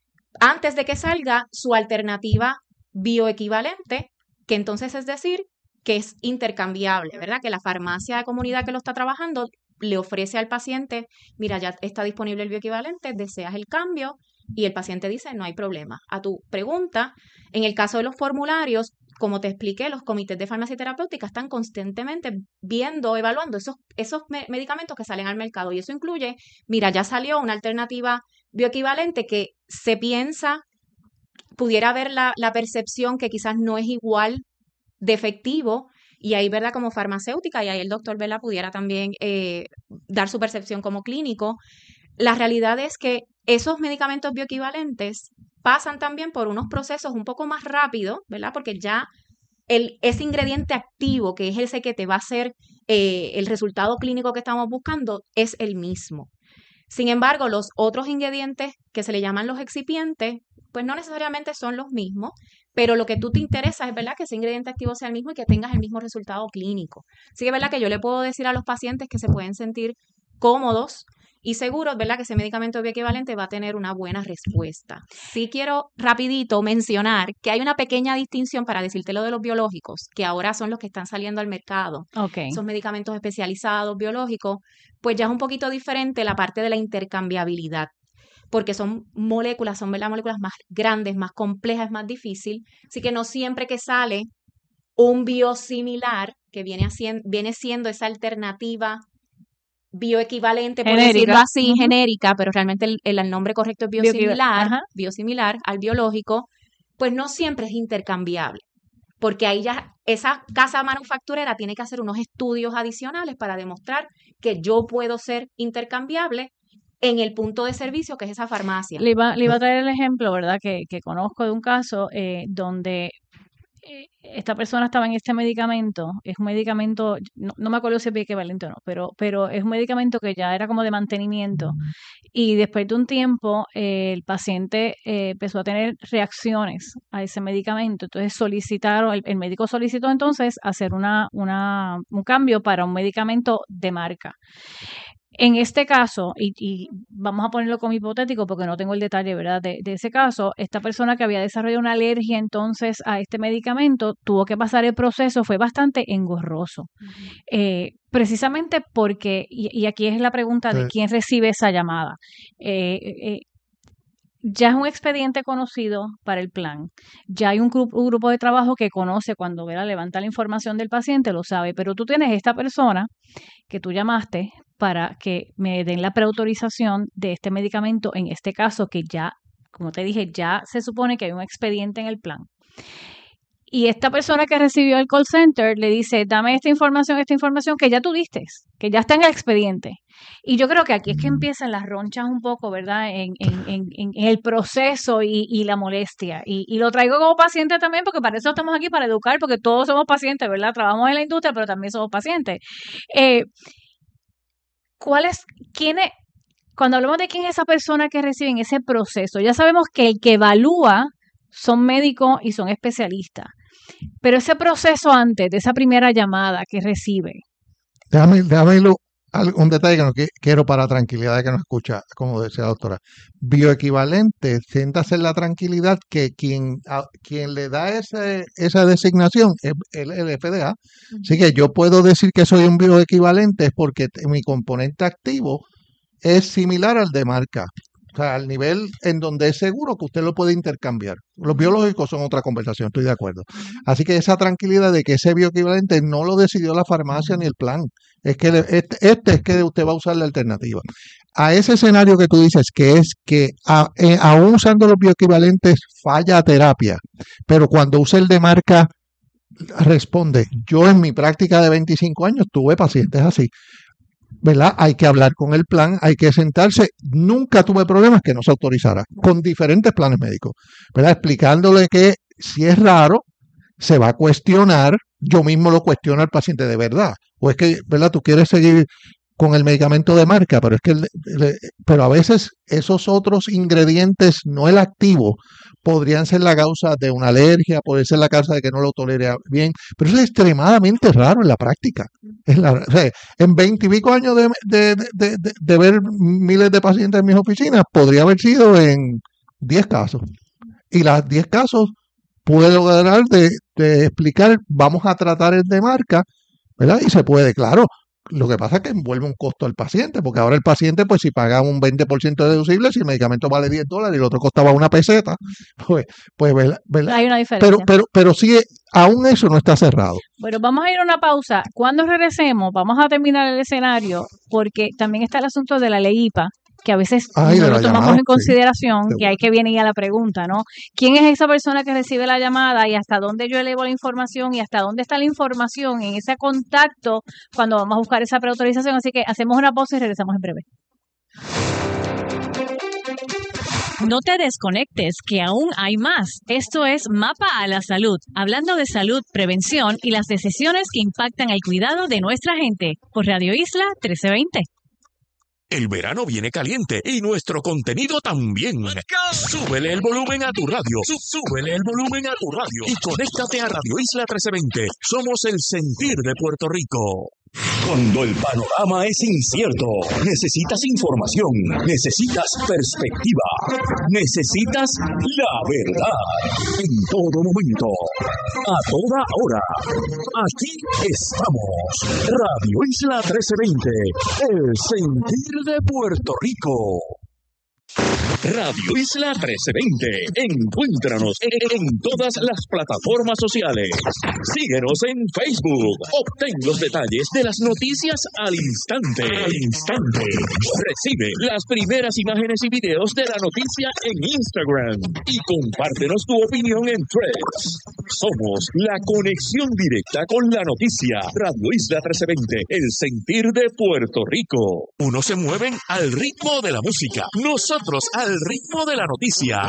S3: antes de que salga su alternativa bioequivalente, que entonces es decir, que es intercambiable, ¿verdad? Que la farmacia de comunidad que lo está trabajando le ofrece al paciente, mira, ya está disponible el bioequivalente, deseas el cambio, y el paciente dice, no hay problema. A tu pregunta, en el caso de los formularios, como te expliqué, los comités de farmacia terapéutica están constantemente viendo, evaluando esos, esos me- medicamentos que salen al mercado, y eso incluye, mira, ya salió una alternativa bioequivalente que se piensa, pudiera haber la, la percepción que quizás no es igual de efectivo, y ahí, ¿verdad? Como farmacéutica, y ahí el doctor Vela pudiera también eh, dar su percepción como clínico. La realidad es que esos medicamentos bioequivalentes pasan también por unos procesos un poco más rápidos, ¿verdad? Porque ya el, ese ingrediente activo, que es ese que te va a hacer eh, el resultado clínico que estamos buscando, es el mismo. Sin embargo, los otros ingredientes que se le llaman los excipientes, pues no necesariamente son los mismos, pero lo que tú te interesa es, ¿verdad?, que ese ingrediente activo sea el mismo y que tengas el mismo resultado clínico. Así que, ¿verdad?, que yo le puedo decir a los pacientes que se pueden sentir cómodos y seguros, ¿verdad?, que ese medicamento bioequivalente va a tener una buena respuesta. Sí quiero rapidito mencionar que hay una pequeña distinción para decirte lo de los biológicos, que ahora son los que están saliendo al mercado.
S1: Ok.
S3: Esos medicamentos especializados, biológicos, pues ya es un poquito diferente la parte de la intercambiabilidad, porque son moléculas, son ¿verdad? moléculas más grandes, más complejas, más difícil. Así que no siempre que sale un biosimilar, que viene, haciendo, viene siendo esa alternativa bioequivalente, por
S1: Genérica.
S3: decirlo así,
S1: Ujú.
S3: genérica, pero realmente el, el nombre correcto es
S1: Bioequiva-
S3: biosimilar,
S1: ajá.
S3: biosimilar al biológico, pues no siempre es intercambiable, porque ahí ya esa casa manufacturera tiene que hacer unos estudios adicionales para demostrar que yo puedo ser intercambiable en el punto de servicio que es esa farmacia.
S1: Le iba, le iba a traer el ejemplo, ¿verdad? Que, que conozco de un caso eh, donde eh, esta persona estaba en este medicamento, es un medicamento, no, no me acuerdo si es equivalente o no, pero, pero es un medicamento que ya era como de mantenimiento, y después de un tiempo eh, el paciente eh, empezó a tener reacciones a ese medicamento, entonces solicitaron, el, el médico solicitó entonces hacer una, una, un cambio para un medicamento de marca. En este caso, y, y vamos a ponerlo como hipotético porque no tengo el detalle, ¿verdad? De, de ese caso, esta persona que había desarrollado una alergia entonces a este medicamento tuvo que pasar el proceso, fue bastante engorroso.
S3: Ujú.
S1: Eh, precisamente porque, y, y aquí es la pregunta de
S2: Sí.
S1: quién recibe esa llamada. Eh, eh, ya es un expediente conocido para el plan. Ya hay un grupo, un grupo de trabajo que conoce cuando ¿verdad? levanta la información del paciente, lo sabe, pero tú tienes esta persona que tú llamaste para que me den la preautorización de este medicamento, en este caso que ya, como te dije, ya se supone que hay un expediente en el plan. Y esta persona que recibió el call center le dice, dame esta información, esta información que ya tú diste, que ya está en el expediente. Y yo creo que aquí es que empiezan las ronchas un poco, ¿verdad? En, en, en, en el proceso y, y la molestia. Y, y lo traigo como paciente también, porque para eso estamos aquí, para educar, porque todos somos pacientes, ¿verdad? Trabajamos en la industria, pero también somos pacientes. Eh, ¿Cuál es, quién es, cuando hablamos de quién es esa persona que recibe en ese proceso, ya sabemos que el que evalúa son médicos y son especialistas. Pero ese proceso antes de esa primera llamada que recibe.
S2: Déjame, déjame lo, un detalle que no que, quiero para tranquilidad de que nos escucha, como decía la doctora. Bioequivalente, siéntase la tranquilidad que quien, a, quien le da ese, esa designación es el, el F D A. Uh-huh. Así que yo puedo decir que soy un bioequivalente es porque mi componente activo es similar al de marca. O sea, al nivel en donde es seguro que usted lo puede intercambiar. Los biológicos son otra conversación, estoy de acuerdo. Así que esa tranquilidad de que ese bioequivalente no lo decidió la farmacia ni el plan. Es que este, este es que usted va a usar la alternativa. A ese escenario que tú dices, que es que a, eh, aún usando los bioequivalentes falla terapia, pero cuando usa el de marca responde. Yo en mi práctica de veinticinco años tuve pacientes así. ¿Verdad? Hay que hablar con el plan, hay que sentarse. Nunca tuve problemas que no se autorizara, con diferentes planes médicos, ¿verdad? Explicándole que si es raro, se va a cuestionar, yo mismo lo cuestiono al paciente de verdad. O es que, ¿verdad? Tú quieres seguir con el medicamento de marca, pero es que, el, el, pero a veces esos otros ingredientes, no el activo, podrían ser la causa de una alergia, puede ser la causa de que no lo tolere bien, pero eso es extremadamente raro en la práctica. Es la, o sea, en veinte y pico años de, de, de, de, de ver miles de pacientes en mis oficinas, podría haber sido en diez casos. Y las diez casos pude lograr de, de explicar, vamos a tratar el de marca, ¿verdad? Y se puede, claro. Lo que pasa es que envuelve un costo al paciente, porque ahora el paciente, pues si paga un veinte por ciento deducible, si el medicamento vale diez dólares y el otro costaba una peseta, pues, pues ¿verdad?
S1: Hay una diferencia.
S2: Pero, pero, pero sí, aún eso no está cerrado.
S1: Bueno, vamos a ir a una pausa. Cuando regresemos, vamos a terminar el escenario, porque también está el asunto de la ley I P A, que a veces Ay, no lo tomamos llamada, en consideración, sí. Y ahí que viene ya la pregunta, ¿no? ¿Quién es esa persona que recibe la llamada y hasta dónde yo elevo la información y hasta dónde está la información en ese contacto cuando vamos a buscar esa preautorización? Así que hacemos una pausa y regresamos en breve.
S6: No te desconectes, que aún hay más. Esto es Mapa a la Salud, hablando de salud, prevención y las decisiones que impactan el cuidado de nuestra gente, por Radio Isla trece veinte.
S4: El verano viene caliente y nuestro contenido también. Súbele el volumen a tu radio. Súbele el volumen a tu radio. Y conéctate a Radio Isla trece veinte. Somos el sentir de Puerto Rico. Cuando el panorama es incierto, necesitas información, necesitas perspectiva, necesitas la verdad. En todo momento, a toda hora. Aquí estamos. Radio Isla trece veinte, el sentir de Puerto Rico. Radio Isla trece veinte. Encuéntranos en todas las plataformas sociales. Síguenos en Facebook. Obtén los detalles de las noticias al instante. Al instante. Recibe las primeras imágenes y videos de la noticia en Instagram. Y compártenos tu opinión en Threads. Somos la conexión directa con la noticia. Radio Isla trece veinte. El sentir de Puerto Rico. Unos se mueven al ritmo de la música. Nosotros al ritmo de la noticia.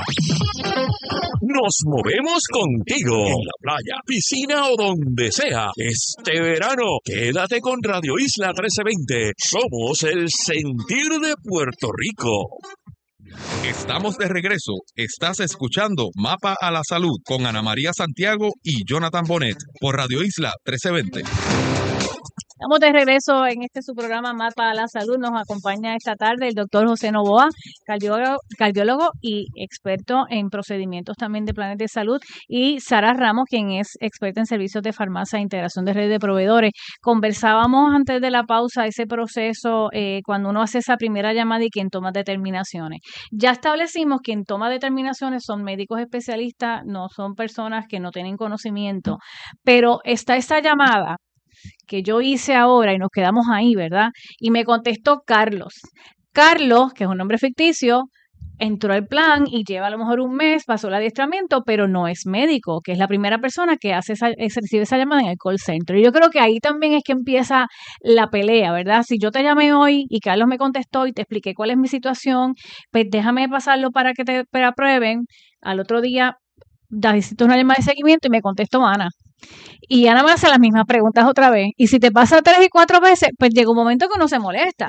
S4: Nos movemos contigo. En la playa, piscina o donde sea. Este verano, quédate con Radio Isla trece veinte. Somos el sentir de Puerto Rico.
S5: Estamos de regreso. Estás escuchando Mapa a la Salud con Ana María Santiago y Jonathan Bonet por Radio Isla trece veinte.
S1: Estamos de regreso en este su programa Mapa a la Salud. Nos acompaña esta tarde el doctor José Novoa, cardiólogo, cardiólogo y experto en procedimientos también de planes de salud, y Sara Ramos, quien es experta en servicios de farmacia e integración de redes de proveedores. Conversábamos antes de la pausa ese proceso eh, cuando uno hace esa primera llamada y quien toma determinaciones. Ya establecimos que quien toma determinaciones son médicos especialistas, no son personas que no tienen conocimiento, pero está esa llamada que yo hice ahora y nos quedamos ahí, ¿verdad? Y me contestó Carlos. Carlos, que es un nombre ficticio, entró al plan y lleva a lo mejor un mes, pasó el adiestramiento, pero no es médico, que es la primera persona que hace esa, recibe esa llamada en el call center. Y yo creo que ahí también es que empieza la pelea, ¿verdad? Si yo te llamé hoy y Carlos me contestó y te expliqué cuál es mi situación, pues déjame pasarlo para que te aprueben. Al otro día necesito una llamada de seguimiento y me contestó Ana. Y Ana me hace las mismas preguntas otra vez. Y si te pasa tres y cuatro veces, pues llega un momento que uno se molesta.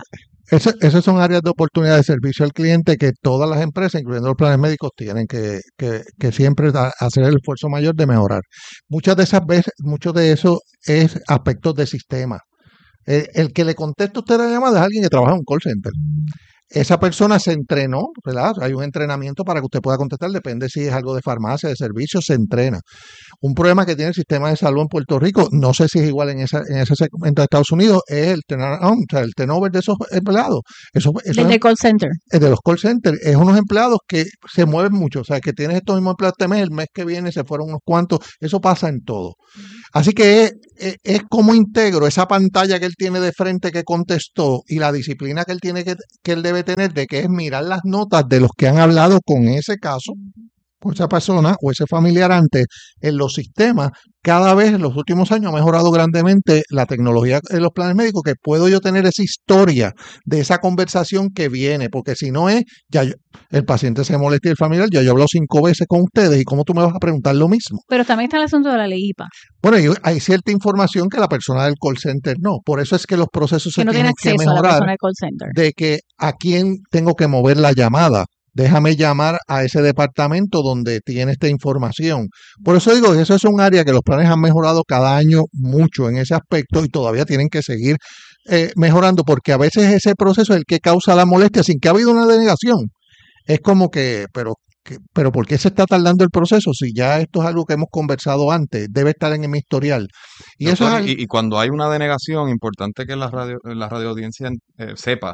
S2: Ese- esas son áreas de oportunidad de servicio al cliente que todas las empresas, incluyendo los planes médicos, tienen que, que, que siempre da- hacer el esfuerzo mayor de mejorar. Muchas de esas veces, mucho de eso es aspectos de sistema. Eh, el que le contesta a usted la llamada es alguien que trabaja en un call center. Esa persona se entrenó, ¿verdad? Hay un entrenamiento para que usted pueda contestar, depende si es algo de farmacia, de servicio, se entrena. Un problema que tiene el sistema de salud en Puerto Rico, no sé si es igual en, esa, en ese segmento de Estados Unidos, es el turnaround, o sea, el turnover de esos empleados. Eso, eso
S1: Desde
S2: es
S1: el call center.
S2: eh, de los call centers, es unos empleados que se mueven mucho, o sea, que tienes estos mismos empleados este mes, el mes que viene se fueron unos cuantos, eso pasa en todo. Así que es, es- es como integro esa pantalla que él tiene de frente que contestó y la disciplina que él tiene que, que él debe tener de que es mirar las notas de los que han hablado con ese caso, con esa persona o ese familiar antes en los sistemas. Cada vez en los últimos años ha mejorado grandemente la tecnología en los planes médicos, que puedo yo tener esa historia de esa conversación que viene, porque si no es, ya yo- el paciente se molesta y el familiar, ya yo he hablado cinco veces con ustedes y cómo tú me vas a preguntar lo mismo.
S1: Pero también está el asunto de la ley I P A,
S2: Bueno, y hay cierta información que la persona del call center no, por eso es que los procesos
S1: que
S2: se
S1: no tiene
S2: tienen que
S1: acceso a la
S2: mejorar,
S1: persona del call center.
S2: de que a quién tengo que mover la llamada. Déjame llamar a ese departamento donde tiene esta información. Por eso digo que eso es un área que los planes han mejorado cada año mucho en ese aspecto y todavía tienen que seguir eh, mejorando, porque a veces ese proceso es el que causa la molestia sin que ha habido una denegación. Es como que, pero, que- pero ¿por qué se está tardando el proceso? Si ya esto es algo que hemos conversado antes, debe estar en mi historial. Y eso es
S5: Doctor,
S2: algo,
S5: y, y cuando hay una denegación, importante que la radio, la radioaudiencia eh, sepa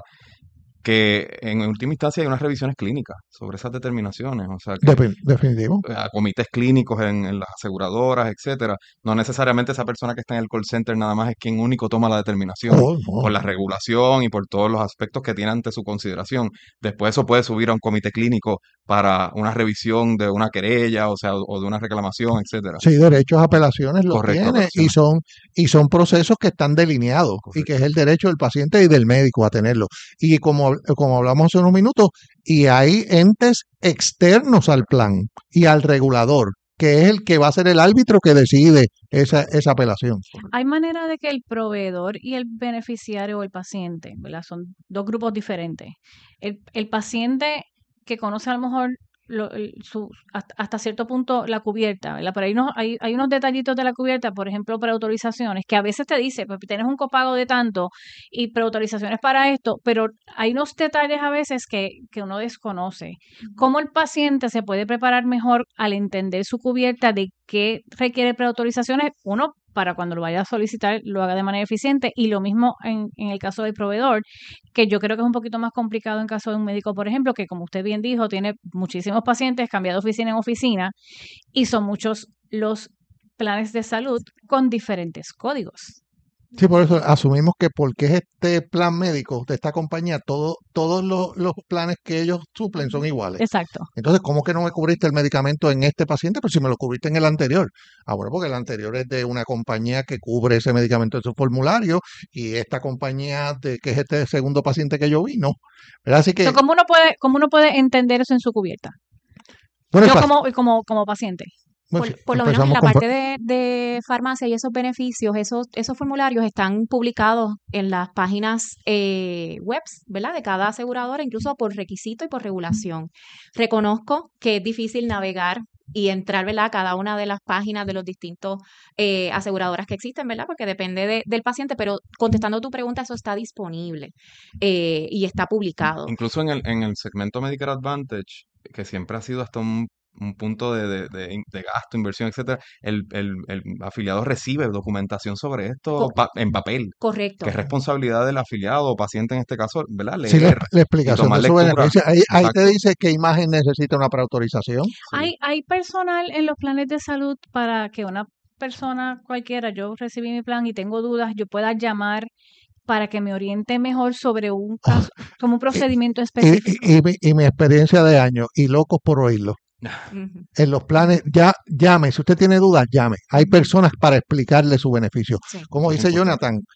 S5: que en última instancia hay unas revisiones clínicas sobre esas determinaciones, o sea que
S2: defi- definitivo.
S5: eh, a comités clínicos en, en las aseguradoras, etcétera. No necesariamente esa persona que está en el call center nada más es quien único toma la determinación,
S2: Oh, no.
S5: por la regulación y por todos los aspectos que tiene ante su consideración. Después eso puede subir a un comité clínico para una revisión de una querella, o sea, o de una reclamación, etcétera.
S2: Sí, derechos a apelaciones lo
S5: Correcto,
S2: tiene y
S5: apelaciones.
S2: son, y son procesos que están delineados y que es el derecho del paciente y del médico a tenerlo. Y como, como hablamos hace unos minutos, y hay entes externos al plan y al regulador, que es el que va a ser el árbitro que decide esa, esa apelación.
S1: Hay manera de que el proveedor y el beneficiario o el paciente, ¿verdad? Son dos grupos diferentes. El, el paciente que conoce a lo mejor lo- el- su, hasta, hasta cierto punto la cubierta, ¿verdad? Pero hay unos, hay, hay unos detallitos de la cubierta, por ejemplo, preautorizaciones, que a veces te dice, pues tienes un copago de tanto y preautorizaciones para esto, pero hay unos detalles a veces que, que uno desconoce. ¿Cómo el paciente se puede preparar mejor al entender su cubierta de qué requiere preautorizaciones? Uno, para cuando lo vaya a solicitar, lo haga de manera eficiente. Y lo mismo en, en el caso del proveedor, que yo creo que es un poquito más complicado en caso de un médico, por ejemplo, que como usted bien dijo, tiene muchísimos pacientes, cambia de oficina en oficina, y son muchos los planes de salud con diferentes códigos.
S2: Sí, por eso asumimos que porque es este plan médico de esta compañía, todo, todos los, los planes que ellos suplen son iguales.
S1: Exacto.
S2: Entonces, ¿cómo que no me cubriste el medicamento en este paciente? Pero si me lo cubriste en el anterior. Ah, bueno, porque el anterior es de una compañía que cubre ese medicamento en su formulario y esta compañía de que es este segundo paciente que yo vi, no. ¿Verdad? Así que,
S1: So, ¿cómo uno puede, cómo uno puede entender eso en su cubierta?
S2: bueno, el
S1: Yo
S2: pas-
S1: como, como, como paciente.
S2: bueno,
S3: Por,
S2: sí,
S3: por lo menos en
S2: empezamos
S3: la
S2: con-
S3: parte de, de farmacia y esos beneficios, esos, esos formularios están publicados en las páginas eh, webs, ¿verdad? De cada aseguradora, incluso por requisito y por regulación. Reconozco que es difícil navegar y entrar, ¿verdad? A cada una de las páginas de los distintos eh, aseguradoras que existen, ¿verdad? Porque depende de- del paciente, pero contestando tu pregunta, eso está disponible eh, y está publicado.
S5: Incluso en el, en el segmento Medicare Advantage, que siempre ha sido hasta un, un punto de, de- de in- de gasto, inversión, etcétera, el, el- el afiliado recibe documentación sobre esto
S3: Co-
S5: pa- en papel,
S3: Correcto.
S5: que es responsabilidad del afiliado o paciente en este caso, ¿verdad?
S2: sí, la,
S5: Leer
S2: la
S5: y
S2: explicación de
S5: tomar
S2: su
S5: lectura.
S2: beneficio. Ahí, ahí te
S5: Exacto.
S2: dice qué imagen necesita una preautorización.
S5: Sí.
S1: ¿Hay, hay personal en los planes de salud para que una persona cualquiera, yo recibí mi plan y tengo dudas, yo pueda llamar para que me oriente mejor sobre un caso, como un procedimiento
S2: Y,
S1: específico?
S2: y- y mi, y mi experiencia de años, y locos por oírlo.
S3: Ujú.
S2: En los planes, ya llame. Si usted tiene dudas, llame. Hay personas para explicarle su beneficio.
S3: Sí.
S2: Como
S5: Es
S2: dice
S5: importante.
S2: Jonathan,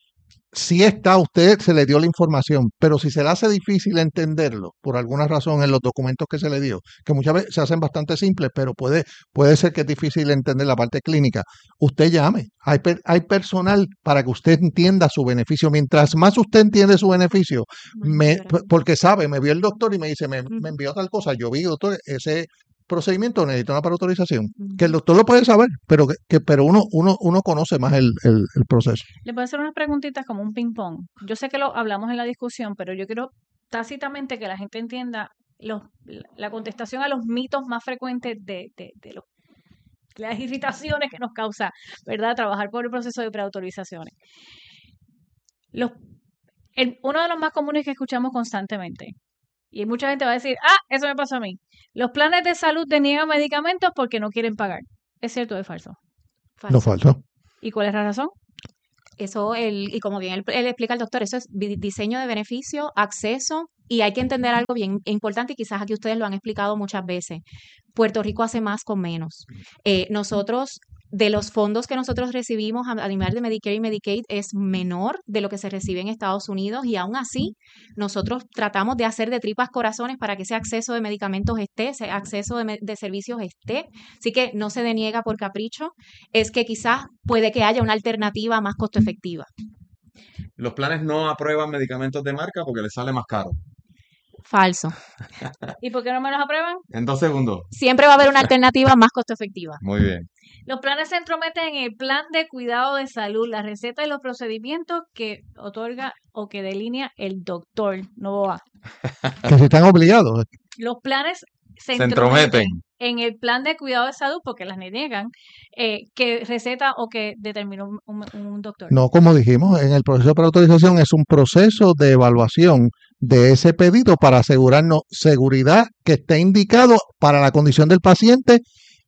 S2: si está, a usted se le dio la información, pero si se le hace difícil entenderlo, por alguna razón en los documentos que se le dio, que muchas veces se hacen bastante simples, pero puede, puede ser que es difícil entender la parte clínica, usted llame. Hay, per, hay personal para que usted entienda su beneficio. Mientras más usted entiende su beneficio, me, porque sabe, me vio el doctor y me dice, me, me envió tal cosa, yo vi, doctor, ese procedimiento necesita una preautorización, uh-huh. que el doctor lo puede saber, pero que, que pero uno uno uno conoce más el, el, el proceso.
S1: Le puedo hacer unas preguntitas como un ping pong. Yo sé que lo hablamos en la discusión, pero yo quiero tácitamente que la gente entienda los, la contestación a los mitos más frecuentes de, de, de los, las irritaciones que nos causa, ¿verdad?, trabajar por el proceso de preautorizaciones. Los, el, uno de los más comunes que escuchamos constantemente, y mucha gente va a decir, ah, eso me pasó a mí. Los planes de salud deniegan medicamentos porque no quieren pagar. ¿Es cierto o es falso?
S2: Falso. No, falso.
S1: ¿Y cuál es la razón?
S3: Eso, el, y como bien él, él explica el doctor, eso es diseño de beneficio, acceso, y hay que entender algo bien importante, y quizás aquí ustedes lo han explicado muchas veces. Puerto Rico hace más con menos. Eh, nosotros, de los fondos que nosotros recibimos a, a nivel de Medicare y Medicaid, es menor de lo que se recibe en Estados Unidos, y aún así nosotros tratamos de hacer de tripas corazones para que ese acceso de medicamentos esté, ese acceso de, de servicios esté. Así que no se deniega por capricho, es que quizás puede que haya una alternativa más costo efectiva.
S5: Los planes no aprueban medicamentos de marca porque les sale más caro.
S3: Falso.
S1: ¿Y por qué no me los aprueban?
S5: En dos segundos.
S3: Siempre va a haber una alternativa más costo efectiva.
S5: Muy bien.
S1: Los planes se entrometen en el plan de cuidado de salud, la receta y los procedimientos que otorga o que delinea el doctor Novoa.
S2: Que si están obligados.
S1: Los planes se,
S5: se
S1: entrometen,
S5: entrometen
S1: en el plan de cuidado de salud porque las niegan, eh, que receta o que determinó un, un, un doctor.
S2: No, como dijimos, en el proceso de preautorización es un proceso de evaluación de ese pedido para asegurarnos seguridad que esté indicado para la condición del paciente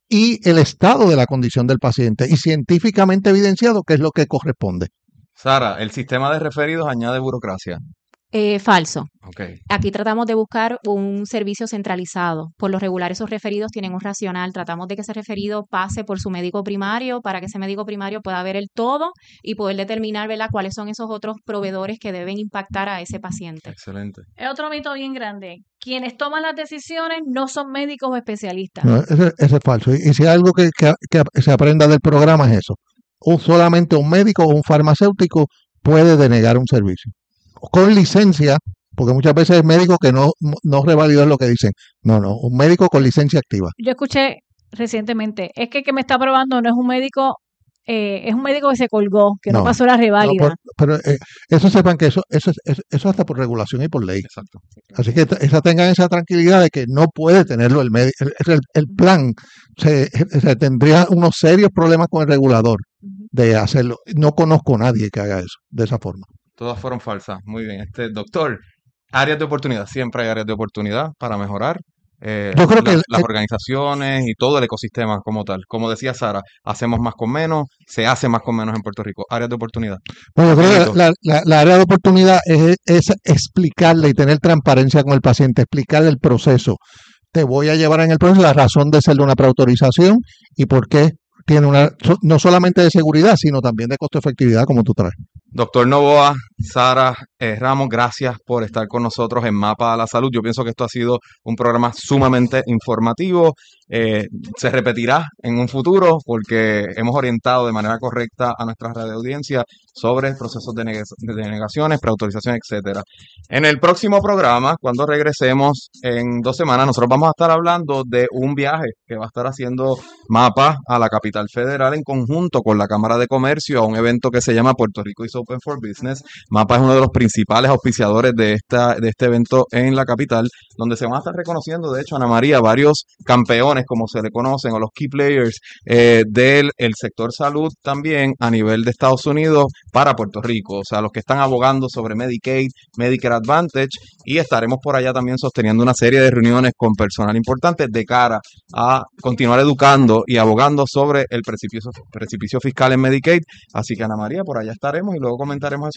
S2: y el estado de la condición del paciente y científicamente evidenciado que es lo que corresponde.
S5: Sara, el sistema de referidos añade burocracia.
S3: Eh, falso.
S5: Okay.
S3: Aquí tratamos de buscar un servicio centralizado. Por lo regular, esos referidos tienen un racional. Tratamos de que ese referido pase por su médico primario para que ese médico primario pueda ver el todo y poder determinar, ¿verdad?, cuáles son esos otros proveedores que deben impactar a ese paciente.
S5: Excelente.
S1: Es otro mito bien grande. Quienes toman las decisiones no son médicos o especialistas.
S2: No, ese, ese es falso. Y, y si hay algo que, que, que se aprenda del programa es eso. Un, solamente un médico o un farmacéutico puede denegar un servicio. Con licencia, porque muchas veces hay médicos que no, no revalidan lo que dicen. No, no, un médico con licencia activa.
S1: Yo escuché recientemente, es que el que me está aprobando no es un médico, eh, es un médico que se colgó, que no, no pasó la reválida.
S2: No, pero eh, eso sepan que eso, eso, eso, eso hasta por regulación y por ley.
S5: Exacto.
S2: Así que esa, tengan esa tranquilidad de que no puede tenerlo el médico. El, el, el plan se, se tendría unos serios problemas con el regulador de hacerlo. No conozco a nadie que haga eso de esa forma.
S5: Todas fueron falsas. Muy bien. Este doctor, áreas de oportunidad. Siempre hay áreas de oportunidad para mejorar. Eh,
S2: Yo creo
S5: la,
S2: que el,
S5: las organizaciones y todo el ecosistema como tal. Como decía Sara, hacemos más con menos, se hace más con menos en Puerto Rico. Áreas de oportunidad.
S2: Bueno, yo creo que la, la, la área de oportunidad es, es explicarle y tener transparencia con el paciente, explicarle el proceso. Te voy a llevar en el proceso la razón de ser de una preautorización y por qué tiene una, no solamente de seguridad, sino también de costo efectividad, como tú traes.
S5: Doctor Novoa, Sara eh, Ramos, gracias por estar con nosotros en Mapa a la Salud. Yo pienso que esto ha sido un programa sumamente informativo. Eh, se repetirá en un futuro porque hemos orientado de manera correcta a nuestra radioaudiencia sobre procesos de, neg- de denegaciones, preautorización, etcétera. En el próximo programa, cuando regresemos en dos semanas, nosotros vamos a estar hablando de un viaje que va a estar haciendo Mapa a la capital federal en conjunto con la Cámara de Comercio a un evento que se llama Puerto Rico is Open for Business. Mapa es uno de los principales auspiciadores de esta de este evento en la capital, donde se van a estar reconociendo, de hecho, Ana María, varios campeones, como se le conocen, o los key players eh, del el sector salud también a nivel de Estados Unidos para Puerto Rico, o sea, los que están abogando sobre Medicaid, Medicare Advantage, y estaremos por allá también sosteniendo una serie de reuniones con personal importante de cara a continuar educando y abogando sobre el precipicio, precipicio fiscal en Medicaid. Así que, Ana María, por allá estaremos y luego comentaremos eso acá.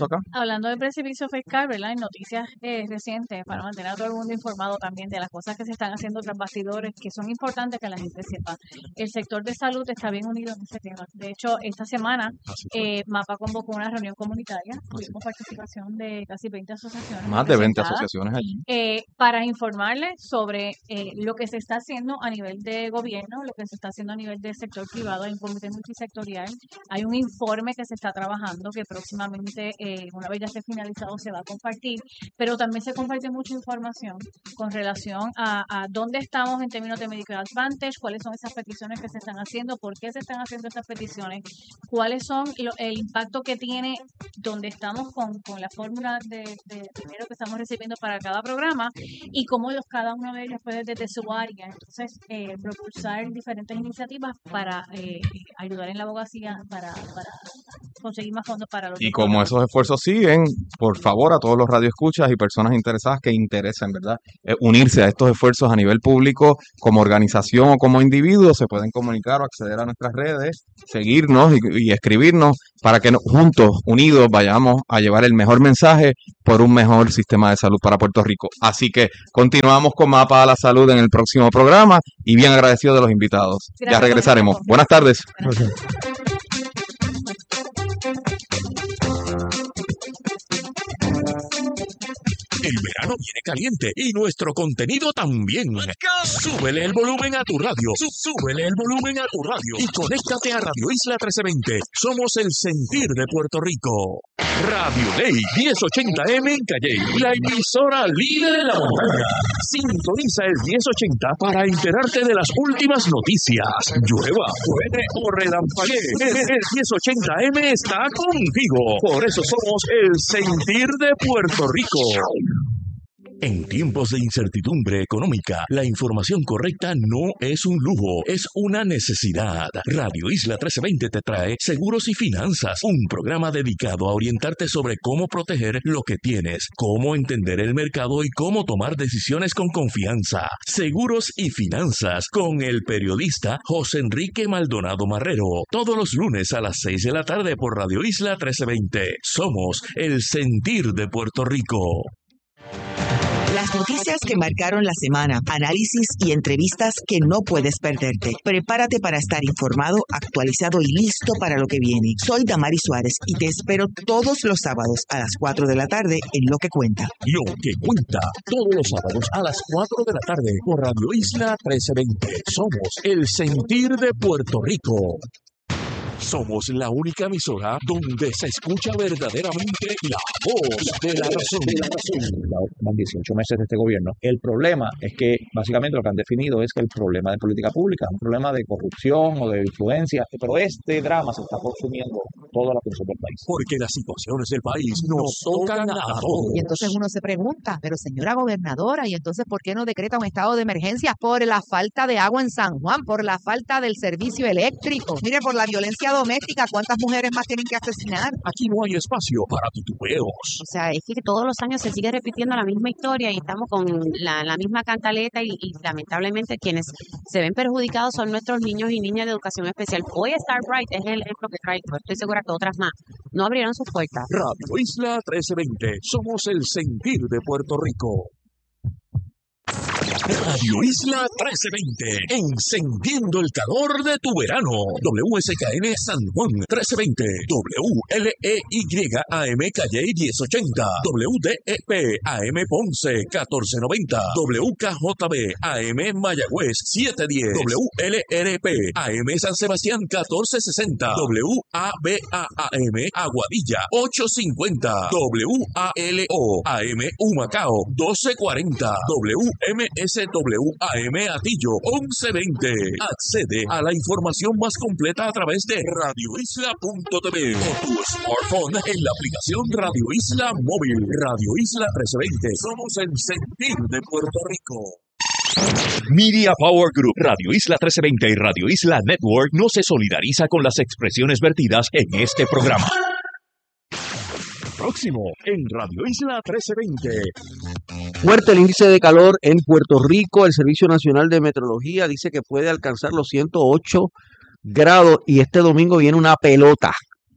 S1: hablando del precipicio fiscal, ¿verdad? En noticias eh, recientes, para mantener a todo el mundo informado también de las cosas que se están haciendo tras bastidores, que son importantes que la gente sepa. El sector de salud está bien unido en ese tema. De hecho, esta semana eh, MAPA convocó una reunión comunitaria, tuvimos participación de casi veinte asociaciones.
S5: Más de veinte asociaciones allí.
S1: Eh, para informarles sobre eh, lo que se está haciendo a nivel de gobierno, lo que se está haciendo a nivel del sector privado, hay un comité multisectorial, hay un informe que se está trabajando que próximamente, eh, una vez ya esté finalizado, se va a compartir, pero también se comparte mucha información con relación a, a dónde estamos en términos de Medicare Advantage, cuáles son esas peticiones que se están haciendo, por qué se están haciendo estas peticiones, cuáles son lo, el impacto que tiene donde estamos con, con la fórmula de, de dinero que estamos recibiendo para cada programa y cómo los, cada uno de ellos puede desde su área, entonces eh, propulsar diferentes iniciativas para eh, ayudar en la abogacía, para, para conseguir más fondos para los
S5: Y como esos esfuerzos siguen, por favor a todos los radioescuchas y personas interesadas que interesen, ¿verdad? Eh, unirse a estos esfuerzos a nivel público como organización o como individuo, se pueden comunicar o acceder a nuestras redes, seguirnos y, y escribirnos para que no, juntos, unidos, vayamos a llevar el mejor mensaje por un mejor sistema de salud para Puerto Rico. Así que continuamos con Mapa a la Salud en el próximo programa y bien agradecido de los invitados. Gracias, ya regresaremos. Buenas tardes.
S1: Gracias.
S4: El verano viene caliente y nuestro contenido también. Súbele el volumen a tu radio. Súbele el volumen a tu radio. Y conéctate a Radio Isla trece veinte. Somos el sentir de Puerto Rico. Radio Day diez ochenta eme en Calley. La emisora líder en la montaña. Sintoniza el diez ochenta para enterarte de las últimas noticias. Llueva, puede o relampaguee. El diez ochenta eme está contigo. Por eso somos el sentir de Puerto Rico. En tiempos de incertidumbre económica, la información correcta no es un lujo, es una necesidad. Radio Isla trece veinte te trae Seguros y Finanzas, un programa dedicado a orientarte sobre cómo proteger lo que tienes, cómo entender el mercado y cómo tomar decisiones con confianza. Seguros y Finanzas, con el periodista José Enrique Maldonado Marrero, todos los lunes a las seis de la tarde por Radio Isla trece veinte. Somos el sentir de Puerto Rico.
S7: Las noticias que marcaron la semana, análisis y entrevistas que no puedes perderte. Prepárate para estar informado, actualizado y listo para lo que viene. Soy Damari Suárez y te espero todos los sábados a las cuatro de la tarde en Lo que Cuenta.
S4: Lo que Cuenta, todos los sábados a las cuatro de la tarde por Radio Isla trece veinte. Somos el sentir de Puerto Rico. Somos la única emisora donde se escucha verdaderamente la voz de la razón. De la razón.
S8: Van dieciocho meses de este gobierno. El problema es que básicamente lo que han definido es que el problema de política pública es un problema de corrupción o de influencia, pero este drama se está consumiendo toda la atención del país.
S4: Porque las situaciones del país nos tocan a todos.
S9: Y entonces uno se pregunta, pero señora gobernadora, ¿y entonces por qué no decreta un estado de emergencia? Por la falta de agua en San Juan, por la falta del servicio eléctrico, mire, por la violencia doméstica, ¿cuántas mujeres más tienen que asesinar?
S4: Aquí no hay espacio para titubeos.
S3: O sea, es que todos los años se sigue repitiendo la misma historia y estamos con la, la misma cantaleta y, y lamentablemente quienes se ven perjudicados son nuestros niños y niñas de educación especial. Hoy Starbright es el ejemplo que trae, estoy segura que otras más no abrieron sus puertas.
S4: Radio Isla trece veinte, somos el sentir de Puerto Rico. Radio Isla trece veinte, encendiendo el calor de tu verano. W S K N San Juan trece veinte, W L E Y A M Calley diez ochenta, W D E P A M Ponce catorce noventa, W K J B A M Mayagüez setecientos diez, W L R P A M San Sebastián catorce sesenta, W A B A A M Aguadilla ochocientos cincuenta, W A L O A M Humacao doce cuarenta, W M S W A M Atillo once veinte. Accede a la información más completa a través de radio isla punto t v o tu smartphone en la aplicación Radio Isla Móvil. Radio Isla trece veinte. Somos el sentir de Puerto Rico. Media Power Group, Radio Isla trece veinte y Radio Isla Network no se solidariza con las expresiones vertidas en este programa. Próximo en Radio Isla trece veinte.
S10: Fuerte el índice de calor en Puerto Rico. El Servicio Nacional de Meteorología dice que puede alcanzar los ciento ocho grados y este domingo viene una pelota.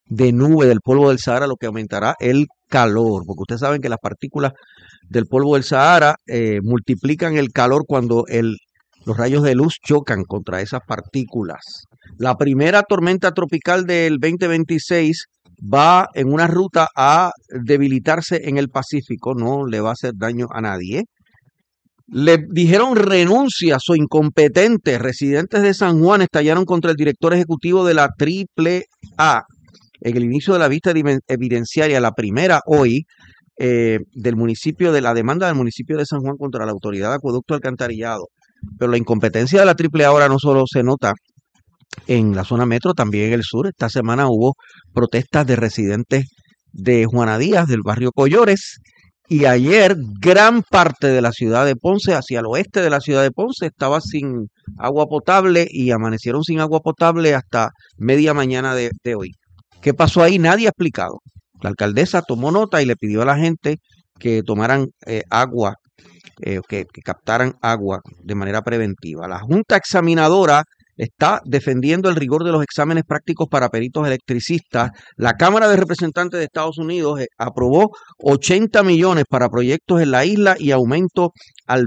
S10: de nube del polvo del Sahara, lo que aumentará el calor, porque ustedes saben que las partículas del polvo del Sahara eh, multiplican el calor cuando el, los rayos de luz chocan contra esas partículas. La primera tormenta tropical del veinte veintiséis va en una ruta a debilitarse en el Pacífico, no le va a hacer daño a nadie. Le dijeron renuncias o incompetentes. Residentes de San Juan estallaron contra el director ejecutivo de la Triple A en el inicio de la vista evidenciaria, la primera hoy, eh, del municipio, de la demanda del municipio de San Juan contra la Autoridad de Acueducto Alcantarillado. Pero la incompetencia de la Triple A ahora no solo se nota en la zona metro, también en el sur. Esta semana hubo protestas de residentes de Juana Díaz, del barrio Collores, y ayer gran parte de la ciudad de Ponce, hacia el oeste de la ciudad de Ponce, estaba sin agua potable y amanecieron sin agua potable hasta media mañana de, de hoy. ¿Qué pasó ahí? Nadie ha explicado. La alcaldesa tomó nota y le pidió a la gente que tomaran eh, agua, eh, que, que captaran agua de manera preventiva. La Junta Examinadora está defendiendo el rigor de los exámenes prácticos para peritos electricistas. La Cámara de Representantes de Estados Unidos eh, aprobó ochenta millones para proyectos en la isla y aumento al